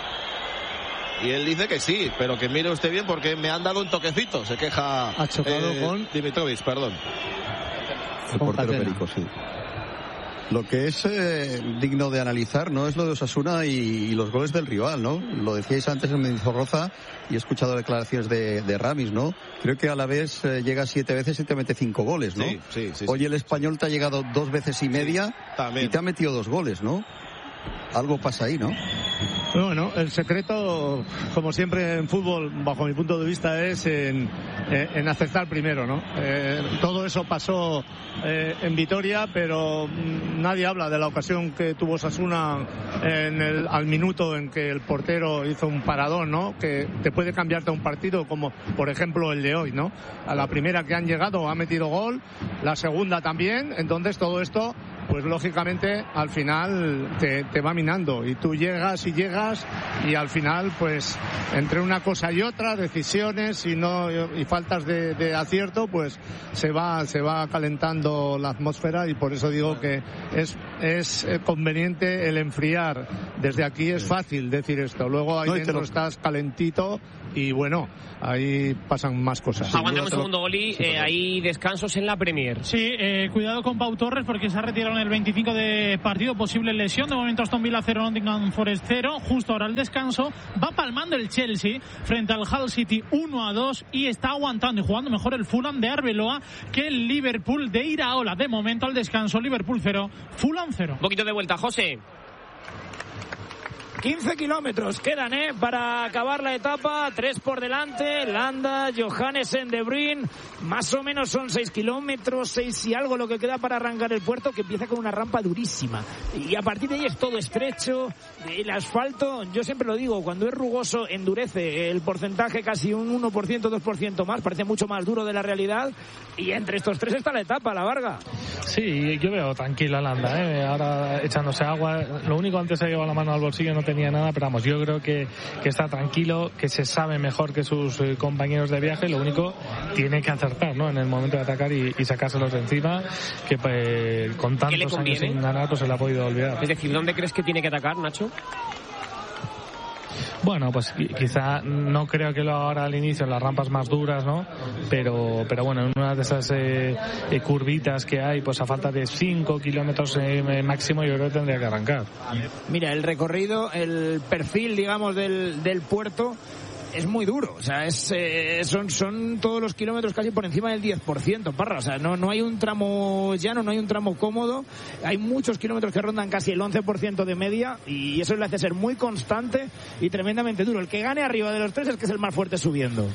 Y él dice que sí, pero que mire usted bien porque me han dado un toquecito. Se queja ha chocado eh, con Dimitrovic, perdón. El portero Perico, sí. Lo que es eh, digno de analizar no es lo de Osasuna y, y los goles del rival, ¿no? Lo decíais antes en Mendizorroza y he escuchado declaraciones de, de Ramis, ¿no? Creo que Alavés eh, llega siete veces y te mete cinco goles, ¿no? Sí, sí, sí, Hoy sí. el Español te ha llegado dos veces y media sí, y te ha metido dos goles, ¿no? Algo pasa ahí, ¿no? Bueno, el secreto, como siempre en fútbol, bajo mi punto de vista, es en, en acertar primero, ¿no? Eh, todo eso pasó eh, en Vitoria, pero nadie habla de la ocasión que tuvo Osasuna en el, al minuto en que el portero hizo un paradón, ¿no? Que te puede cambiarte un partido, como por ejemplo el de hoy, ¿no? A la primera que han llegado ha metido gol, la segunda también, entonces todo esto, pues lógicamente al final te, te va minando y tú llegas y llegas y al final pues entre una cosa y otra, decisiones y no y faltas de, de acierto, pues se va se va calentando la atmósfera y por eso digo que es es conveniente el enfriar. Desde aquí es fácil decir esto, luego ahí no, dentro lo... estás calentito y bueno, ahí pasan más cosas. Aguantamos un segundo, Goli, sí, eh, hay descansos en la Premier. Sí, eh, cuidado con Pau Torres porque se ha retirado en el veinticinco de partido, posible lesión. De momento Aston Villa cero, Nottingham Forest cero. Justo ahora el descanso. Va palmando el Chelsea frente al Hull City uno a dos y está aguantando y jugando mejor el Fulham de Arbeloa que el Liverpool de Iraola. De momento al descanso, Liverpool cero, Fulham cero. Un poquito de vuelta, José. quince kilómetros quedan ¿eh? para acabar la etapa, tres por delante, Landa, Johannesen, De Bruyne, más o menos son seis kilómetros, seis y algo lo que queda para arrancar el puerto, que empieza con una rampa durísima y a partir de ahí es todo estrecho, el asfalto, yo siempre lo digo, cuando es rugoso endurece el porcentaje casi un uno por ciento, dos por ciento más, parece mucho más duro de la realidad y entre estos tres está la etapa, la Varga. Sí, yo veo tranquila Landa, ¿eh? Ahora echándose agua, lo único antes se llevaba la mano al bolsillo, no tenía nada, pero vamos, yo creo que, que está tranquilo, que se sabe mejor que sus eh, compañeros de viaje, lo único tiene que acertar, ¿no? En el momento de atacar y, y sacárselos de encima, que eh, con tantos años sin ganar pues se le ha podido olvidar. Es decir, ¿dónde crees que tiene que atacar, Nacho? Bueno, pues quizá no creo que lo haga ahora al inicio en las rampas más duras, ¿no? Pero, pero bueno, en una de esas eh, eh, curvitas que hay, pues a falta de cinco kilómetros eh, máximo, yo creo que tendría que arrancar. Mira, el recorrido, el perfil, digamos, del, del puerto es muy duro, o sea, es, eh, son, son todos los kilómetros casi por encima del diez por ciento, Parra, o sea, no, no hay un tramo llano, no hay un tramo cómodo, hay muchos kilómetros que rondan casi el once por ciento de media y eso le hace ser muy constante y tremendamente duro. El que gane arriba de los tres es que es el más fuerte subiendo.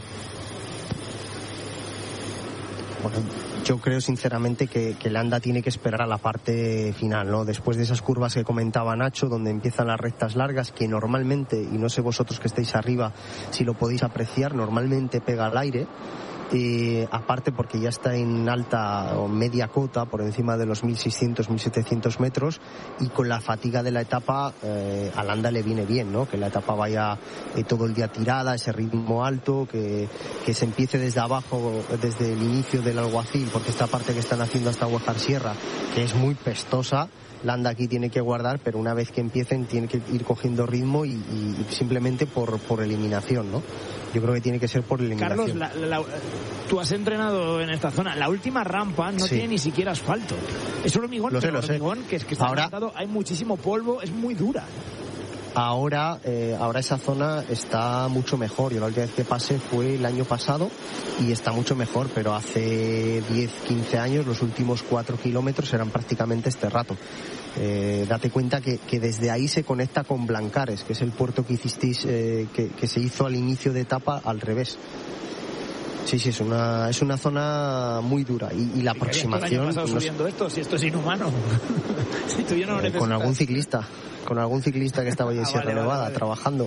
Bueno, yo creo sinceramente que, que Landa tiene que esperar a la parte final, ¿no? Después de esas curvas que comentaba Nacho, donde empiezan las rectas largas, que normalmente, y no sé vosotros que estáis arriba si lo podéis apreciar, normalmente pega al aire. Eh, aparte porque ya está en alta o media cota por encima de los mil seiscientos, mil setecientos metros y con la fatiga de la etapa eh, a Landa le viene bien, ¿no? Que la etapa vaya eh, todo el día tirada, ese ritmo alto, que, que se empiece desde abajo, desde el inicio del Alguacil, porque esta parte que están haciendo hasta Huejar Sierra, que es muy pestosa, Landa aquí tiene que guardar, pero una vez que empiecen tiene que ir cogiendo ritmo y, y simplemente por, por eliminación, ¿no? Yo creo que tiene que ser por eliminación. Carlos, la, la, tú has entrenado en esta zona. La última rampa no sí. tiene ni siquiera asfalto. Es hormigón, lo sé, pero lo hormigón sé. que es que está ahora, levantado, hay muchísimo polvo, es muy dura. Ahora, eh, ahora esa zona está mucho mejor. Yo la última vez que pasé fue el año pasado y está mucho mejor, pero hace diez, quince años los últimos cuatro kilómetros eran prácticamente este rato. Eh, date cuenta que, que desde ahí se conecta con Blancares, que es el puerto que hicisteis, eh, que, que se hizo al inicio de etapa al revés. Sí, sí, es una es una zona muy dura y, y la aproximación. ¿Qué año pasado subiendo esto? Si esto es inhumano. Si tú ya no lo necesitas. Con algún ciclista, con algún ciclista que estaba ahí en ah, Sierra vale, Nevada vale, vale. trabajando.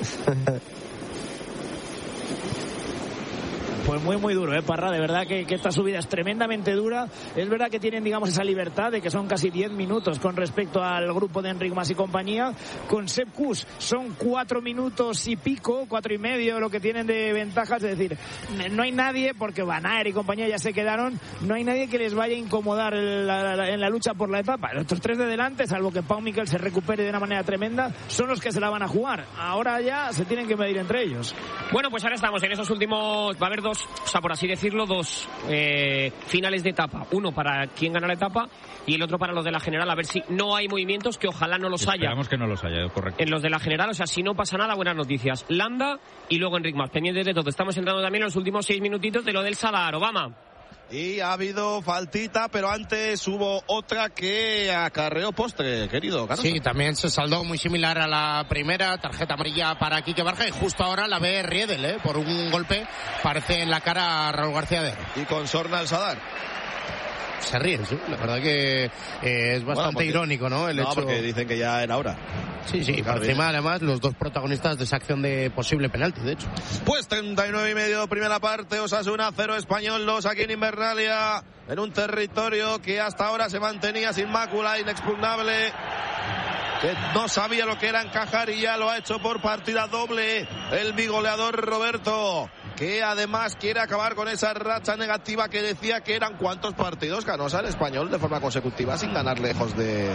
Pues muy muy duro, ¿eh, Parra? De verdad que, que esta subida es tremendamente dura. Es verdad que tienen, digamos, esa libertad de que son casi diez minutos con respecto al grupo de Enric Mas y compañía. Con Sepp Kuss son cuatro minutos y pico, cuatro y medio lo que tienen de ventajas. Es decir, no hay nadie, porque Van Aert y compañía ya se quedaron, no hay nadie que les vaya a incomodar en la, la, en la lucha por la etapa. Los otros tres de delante, salvo que Pau Mikel se recupere de una manera tremenda, son los que se la van a jugar. Ahora ya se tienen que medir entre ellos. Bueno, pues ahora estamos en esos últimos, va a haber dos dos, o sea, por así decirlo, dos eh, finales de etapa. Uno para quien gana la etapa y el otro para los de la general. A ver si no hay movimientos, que ojalá no los haya. Esperamos que no los haya, correcto. En los de la general, o sea, si no pasa nada, buenas noticias. Landa y luego Enric Mas, pendientes de todo. Estamos entrando también en los últimos seis minutitos de lo del Sadar. Obama. Y ha habido faltita, pero antes hubo otra que acarreó postre, querido Canosa. Sí, también se saldó muy similar a la primera, tarjeta amarilla para Quique Barja, y justo ahora la ve Riedel, ¿eh? Por un golpe, parece en la cara a Raúl García de. Y con sorna al Sadar. Se ríen, sí. La verdad que eh, es bastante bueno, porque, irónico, ¿no? El no, hecho... porque dicen que ya era hora. Sí, sí, por encima además los dos protagonistas de esa acción de posible penalti, de hecho. Pues treinta y nueve y medio, primera parte, Osasuna cero, Español dos aquí en Invernalia, en un territorio que hasta ahora se mantenía sin mácula, inexpugnable, que no sabía lo que era encajar y ya lo ha hecho por partida doble el bigoleador Roberto, que además quiere acabar con esa racha negativa que decía que eran cuántos partidos Canosa el Español de forma consecutiva sin ganar lejos de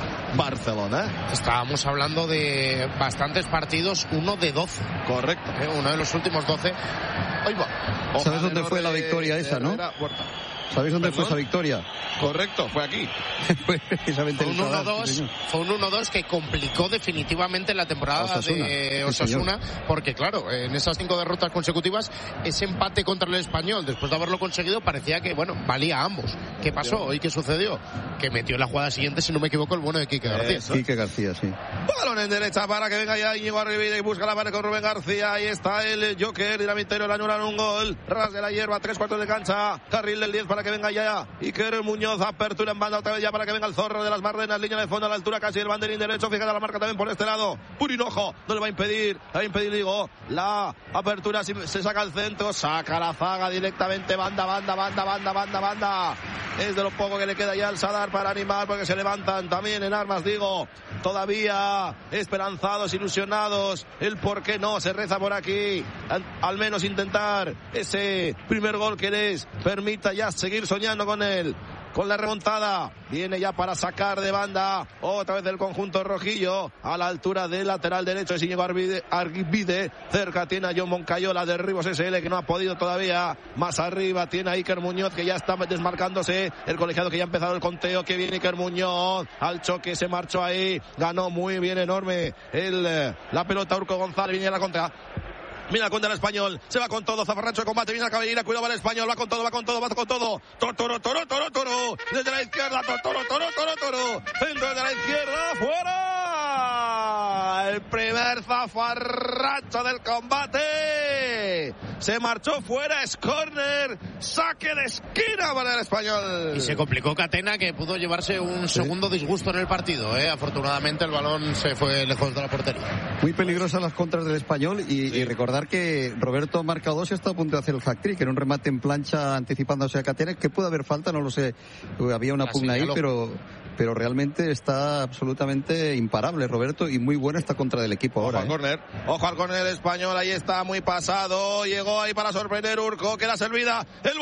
Barcelona. Estábamos hablando de bastantes partidos, uno de doce. Correcto. ¿Eh? Uno de los últimos doce. Ahí va. ¿Sabes dónde fue la victoria esa, no? ¿Sabéis dónde fue esa victoria? Correcto, fue aquí. fue precisamente fue un uno dos, fue un uno dos que complicó definitivamente la temporada Osasuna. de Osasuna, sí, porque claro, en esas cinco derrotas consecutivas, ese empate contra el Español, después de haberlo conseguido, parecía que, bueno, valía a ambos. ¿Qué pasó y qué sucedió? Que metió en la jugada siguiente, si no me equivoco, el bueno de Quique García. Eso. Quique García, sí. Balón en derecha para que venga ya Íñigo Arribide y busca la pared con Rubén García. Ahí está el Joker, Dinamitero, le anulan un gol. Ras de la hierba, tres cuartos de cancha. Carril del diez para que venga ya Iker Muñoz, apertura en banda otra vez ya para que venga el Zorro de las Mardenas, línea de fondo a la altura casi del banderín derecho, fíjate la marca también por este lado, Purinojo, no le va a impedir, le va a impedir, digo, la apertura, si se saca al centro, saca la zaga directamente, banda, banda, banda, banda, banda, banda, es de lo poco que le queda ya al Sadar para animar, porque se levantan también en armas, digo, todavía esperanzados, ilusionados, el por qué no, se reza por aquí, al, al menos intentar ese primer gol que les permita ya seguir soñando con él, con la remontada, viene ya para sacar de banda, otra vez el conjunto rojillo, a la altura del lateral derecho es Íñigo Arribide, Arribide, cerca tiene a John Moncayola de Ribos S L que no ha podido todavía, más arriba tiene a Iker Muñoz que ya está desmarcándose, el colegiado que ya ha empezado el conteo, que viene Iker Muñoz, al choque se marchó ahí, ganó muy bien, enorme, el, la pelota Urco González, viene a la contra. Mira contra el Español, se va con todo, zafarrancho de combate, viene la cabellera, cuidado al Español, va con todo, va con todo, va con todo, toro, toro, toro, toro, toro, desde la izquierda, toro, toro, toro, toro, toro, centro desde la izquierda, fuera, el primer zafarrancho del combate, se marchó fuera, es córner, saque de esquina para el Español. Y se complicó Catena, que pudo llevarse un segundo disgusto en el partido, ¿eh? Afortunadamente el balón se fue lejos de la portería. Muy peligrosas las contras del Español y, sí. y recordar que Roberto marca dos y está a punto de hacer el hat-trick, en un remate en plancha anticipándose a Catena, que puede haber falta, no lo sé, había una la pugna ahí, pero, pero realmente está absolutamente imparable Roberto y muy buena esta contra del equipo. Ojo ahora. Al ¿eh? córner, ojo al córner español, ahí está muy pasado, llegó ahí para sorprender Urco, queda servida, el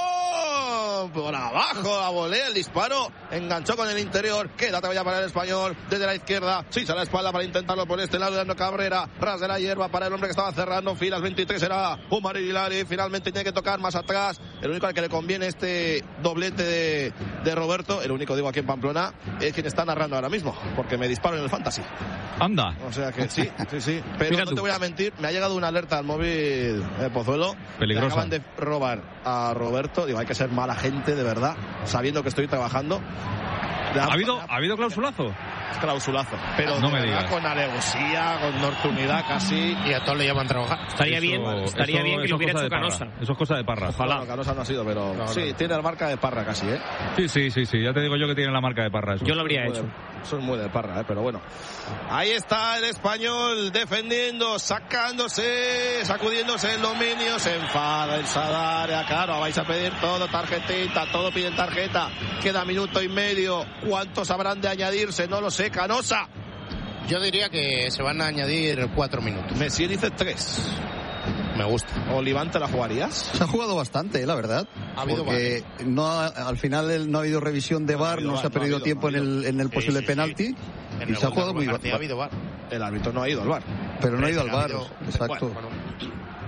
voleo, por abajo la volea, el disparo, enganchó con el interior, queda todavía para el Español, desde la izquierda, sí, a la espalda para intentarlo por este lado, dando Cabrera, ras de la hierba para el hombre que estaba cerrando filas, veintitrés era Umar Hilari, finalmente tiene que tocar más atrás, el único al que le conviene este doblete de, de Roberto, el único digo aquí en Pamplona, es quien está narrando ahora mismo, porque me disparo en el Fantasy. Anda. O sea que sí, sí, sí, pero Mira no tú. te voy a mentir, me ha llegado una alerta al móvil eh, Pozuelo, peligrosa. Acaban de robar a Roberto, digo, hay que ser mala gente de verdad, sabiendo que estoy trabajando. ¿Ha habido, ¿ha habido clausulazo? Clausulazo, pero no me verdad, digas. con alevosía, con nocturnidad casi, y a todos le llaman trabajar. Estaría eso, bien, estaría eso, bien que lo hubiera hecho Canosa. Eso es cosa de Parra. Ojalá. No, Canosa no ha sido, pero no, sí, no. Tiene la marca de Parra casi, ¿eh? Sí, sí, sí, sí, ya te digo yo que tiene la marca de Parra. Eso. Yo lo habría hecho. De, eso es muy de Parra, ¿eh? Pero bueno. Ahí está el Español defendiendo, sacándose, sacudiéndose el dominio, se enfada el Sadar, claro, vais a pedir todo, tarjetita, todo piden tarjeta, queda minuto y medio, ¿cuántos habrán de añadirse? No lo sé, Canosa. Yo diría que se van a añadir cuatro minutos. Messi dice tres. Me gusta. ¿Oliván te la jugarías? Se ha jugado bastante, la verdad. Ha habido porque bar. no ha, al final no ha habido revisión de V A R, no, no se ha perdido no ha habido, tiempo no ha en el, en el sí, posible sí, penalti. Sí. Y se ha jugado muy bien. Ha habido V A R. El árbitro no ha ido al V A R. Pero no ha ido al V A R, exacto. Bueno, bueno.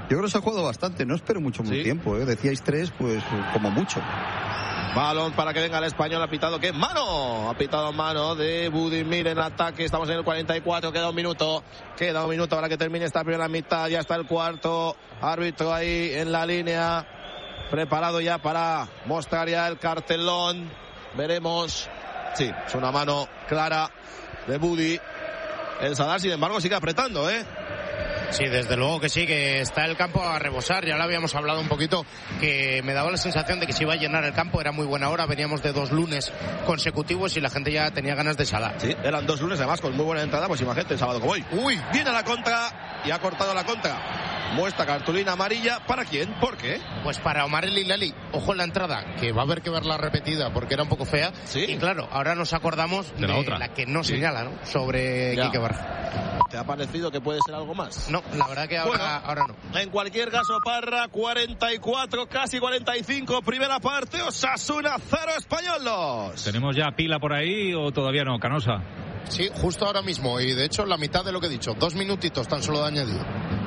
Yo creo que se ha jugado bastante, no espero mucho ¿Sí? tiempo, ¿eh? Decíais tres, pues como mucho. Balón para que venga el español, ha pitado que mano, ha pitado mano de Budimir en ataque, estamos en el cuarenta y cuatro, queda un minuto, queda un minuto para que termine esta primera mitad, ya está el cuarto árbitro ahí en la línea, preparado ya para mostrar ya el cartelón, veremos, sí, es una mano clara de Budi, el Sadar sin embargo sigue apretando, ¿eh? Sí, desde luego que sí, que está el campo a rebosar. Ya lo habíamos hablado un poquito, que me daba la sensación de que se iba a llenar el campo. Era muy buena hora, veníamos de dos lunes consecutivos y la gente ya tenía ganas de salar. Sí, eran dos lunes además con muy buena entrada, pues imagínate el sábado como hoy. Uy, viene la contra y ha cortado la contra. Muestra cartulina amarilla, ¿para quién? ¿Por qué? Pues para Omar El Hilali. Ojo en la entrada, que va a haber que verla repetida porque era un poco fea. ¿Sí? Y claro, ahora nos acordamos de, de la otra, la que no sí. señala, ¿no? Sobre ya. Quique Barja. ¿Te ha parecido que puede ser algo más? No, la verdad que ahora, bueno, ahora no. En cualquier caso, Parra, cuarenta y cuatro, casi cuarenta y cinco, primera parte, Osasuna cero, Español dos. ¿Tenemos ya pila por ahí o todavía no, Canosa? Sí, justo ahora mismo, y de hecho la mitad de lo que he dicho, dos minutitos tan solo de añadido.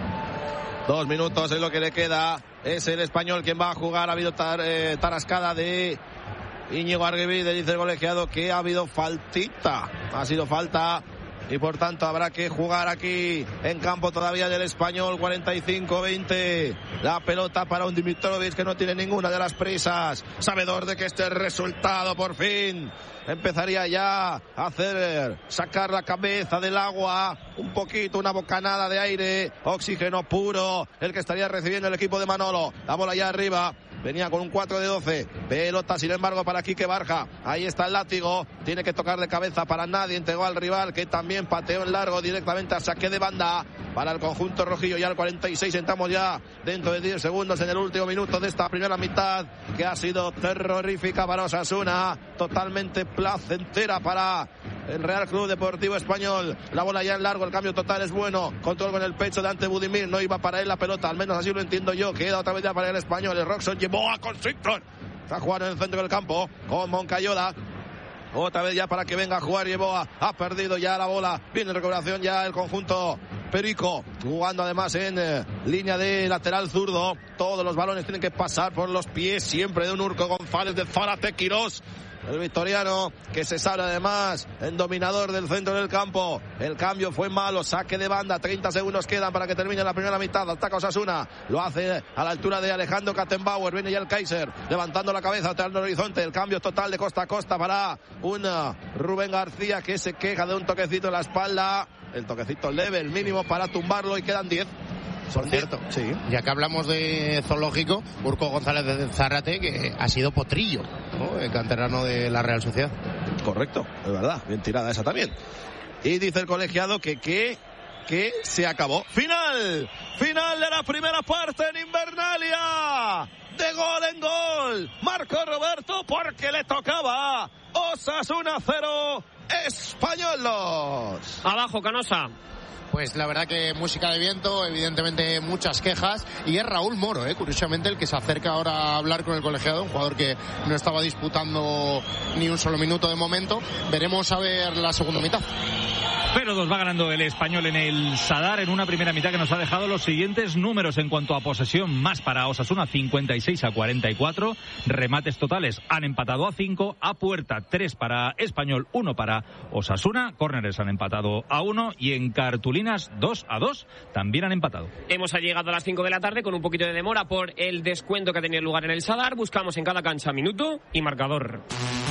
Dos minutos es lo que le queda. Es el español quien va a jugar. Ha habido tar, eh, tarascada de Íñigo Arguibide, dice el colegiado que ha habido faltita. Ha sido falta y por tanto habrá que jugar aquí en campo todavía del español. Cuarenta y cinco veinte. La pelota para un Dimitrovic que no tiene ninguna de las prisas. Sabedor de que este resultado por fin empezaría ya a hacer sacar la cabeza del agua, un poquito, una bocanada de aire, oxígeno puro, el que estaría recibiendo el equipo de Manolo. La bola ya arriba, venía con un cuatro de doce, pelota sin embargo para Quique Barja, ahí está el látigo, tiene que tocar de cabeza para nadie, entregó al rival que también pateó en largo directamente a saque de banda para el conjunto rojillo. Ya al cuarenta y seis, entramos ya dentro de diez segundos en el último minuto de esta primera mitad que ha sido terrorífica para Osasuna, totalmente placentera para el Real Club Deportivo Español. La bola ya en largo, el cambio total es bueno, control con el pecho de ante Budimir, no iba para él la pelota, al menos así lo entiendo yo, queda otra vez ya para el español. El Roxon llevó a Constrictor, está jugando en el centro del campo con Moncayola. Otra vez ya para que venga a jugar Yeboa, ha perdido ya la bola, viene en recuperación ya el conjunto Perico, jugando además en eh, línea de lateral zurdo. Todos los balones tienen que pasar por los pies siempre de un Urco González, de Zárate Quirós, el victoriano que se sabe además en dominador del centro del campo. El cambio fue malo, saque de banda, treinta segundos quedan para que termine la primera mitad. Ataca Osasuna, lo hace a la altura de Alejandro Kattenbauer, viene ya el Kaiser levantando la cabeza hacia el horizonte. El cambio total de costa a costa para un Rubén García que se queja de un toquecito en la espalda, el toquecito leve, el mínimo para tumbarlo, y quedan diez. Por cierto, sí. Ya que hablamos de zoológico, Urco González de Zárate, que ha sido potrillo, ¿no? El canterano de la Real Sociedad. Correcto, es verdad, bien tirada esa también. Y dice el colegiado que que que se acabó. Final, final de la primera parte en Invernalia. De gol en gol, marcó Roberto porque le tocaba. Osasuna cero, Español dos. Abajo, Canosa. Pues la verdad que música de viento, evidentemente muchas quejas, y es Raúl Moro, ¿eh? Curiosamente el que se acerca ahora a hablar con el colegiado, un jugador que no estaba disputando ni un solo minuto de momento. Veremos a ver la segunda mitad. Pero dos va ganando el español en el Sadar en una primera mitad que nos ha dejado los siguientes números en cuanto a posesión: más para Osasuna, cincuenta y seis a cuarenta y cuatro, remates totales han empatado a cinco, a puerta tres para Español, uno para Osasuna, córneres han empatado a uno y en cartulinas dos a dos también han empatado. Hemos llegado a las cinco de la tarde con un poquito de demora por el descuento que ha tenido lugar en el Sadar. Buscamos en cada cancha minuto y marcador.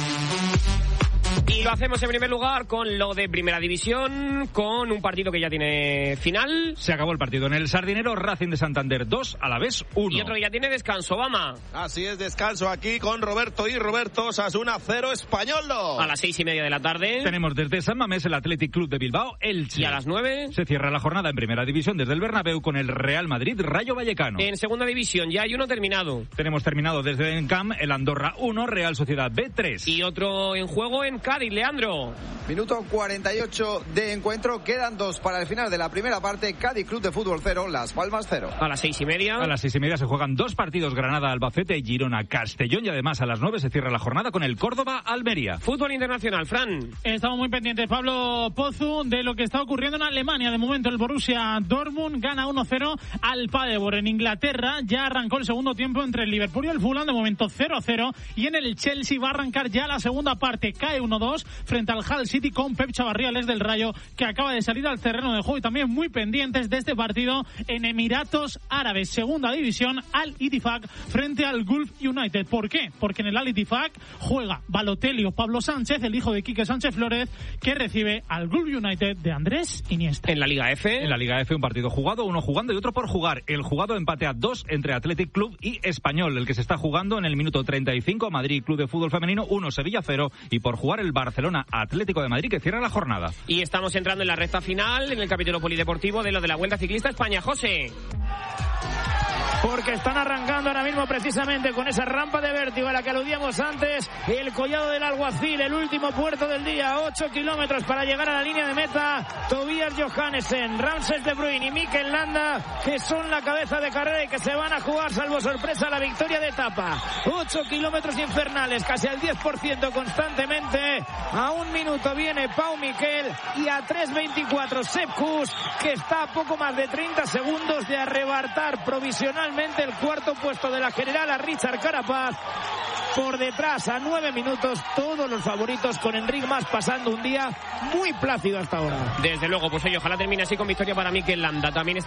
Y lo hacemos en primer lugar con lo de Primera División, con un partido que ya tiene final. Se acabó el partido en el Sardinero, Racing de Santander dos, Alavés uno. Y otro que ya tiene descanso, Obama. Así es, descanso aquí con Roberto y Roberto. Osasuna cero, Español dos. A las seis y media de la tarde tenemos desde San Mamés el Athletic Club de Bilbao, Elche. Y a las nueve se cierra la jornada en Primera División desde el Bernabéu con el Real Madrid, Rayo Vallecano. En Segunda División ya hay uno terminado. Tenemos terminado desde Encamp el Andorra uno, Real Sociedad B tres. Y otro en juego en Club Cádiz. Leandro. Minuto cuarenta y ocho de encuentro. Quedan dos para el final de la primera parte. Cádiz Club de Fútbol cero, Las Palmas cero. A las seis y media. A las seis y media se juegan dos partidos: Granada, Albacete, Girona, Castellón, y además a las nueve se cierra la jornada con el Córdoba, Almería. Fútbol internacional, Fran. Estamos muy pendientes, Pablo Pozu, de lo que está ocurriendo en Alemania. De momento el Borussia Dortmund gana uno cero al Paderborn. En Inglaterra ya arrancó el segundo tiempo entre el Liverpool y el Fulham, de momento cero a cero, y en el Chelsea va a arrancar ya la segunda parte. Cae uno dos frente al Hull City con Pep Chavarriales del Rayo, que acaba de salir al terreno de juego. Y también muy pendientes de este partido en Emiratos Árabes, segunda división, Al Ittifaq frente al Gulf United. ¿Por qué? Porque en el Al Ittifaq juega Balotelli o Pablo Sánchez, el hijo de Quique Sánchez Flórez, que recibe al Gulf United de Andrés Iniesta. En la Liga F. En la Liga F, un partido jugado, uno jugando y otro por jugar. El jugado empate a dos entre Athletic Club y Español. El que se está jugando en el minuto treinta y cinco, Madrid Club de Fútbol Femenino uno, Sevilla cero, y por jugar el Barcelona Atlético de Madrid, que cierra la jornada. Y estamos entrando en la recta final, en el capítulo polideportivo de lo de la Vuelta Ciclista España. José. Porque están arrancando ahora mismo precisamente con esa rampa de vértigo a la que aludíamos antes, el Collado del Alguacil, el último puerto del día, ocho kilómetros para llegar a la línea de meta. Tobias Johannessen, Ramses de Bruyn y Mikel Landa, que son la cabeza de carrera y que se van a jugar, salvo sorpresa, la victoria de etapa. ocho kilómetros infernales, casi al diez por ciento constantemente. A un minuto viene Pau Miquel y a tres veinticuatro Sepp Kuss, que está a poco más de treinta segundos de arrebatar provisional el cuarto puesto de la general a Richard Carapaz. Por detrás, a nueve minutos, todos los favoritos, con Enric Mas pasando un día muy plácido hasta ahora. Desde luego, pues oye, ojalá termine así con victoria para Mikel Landa. También está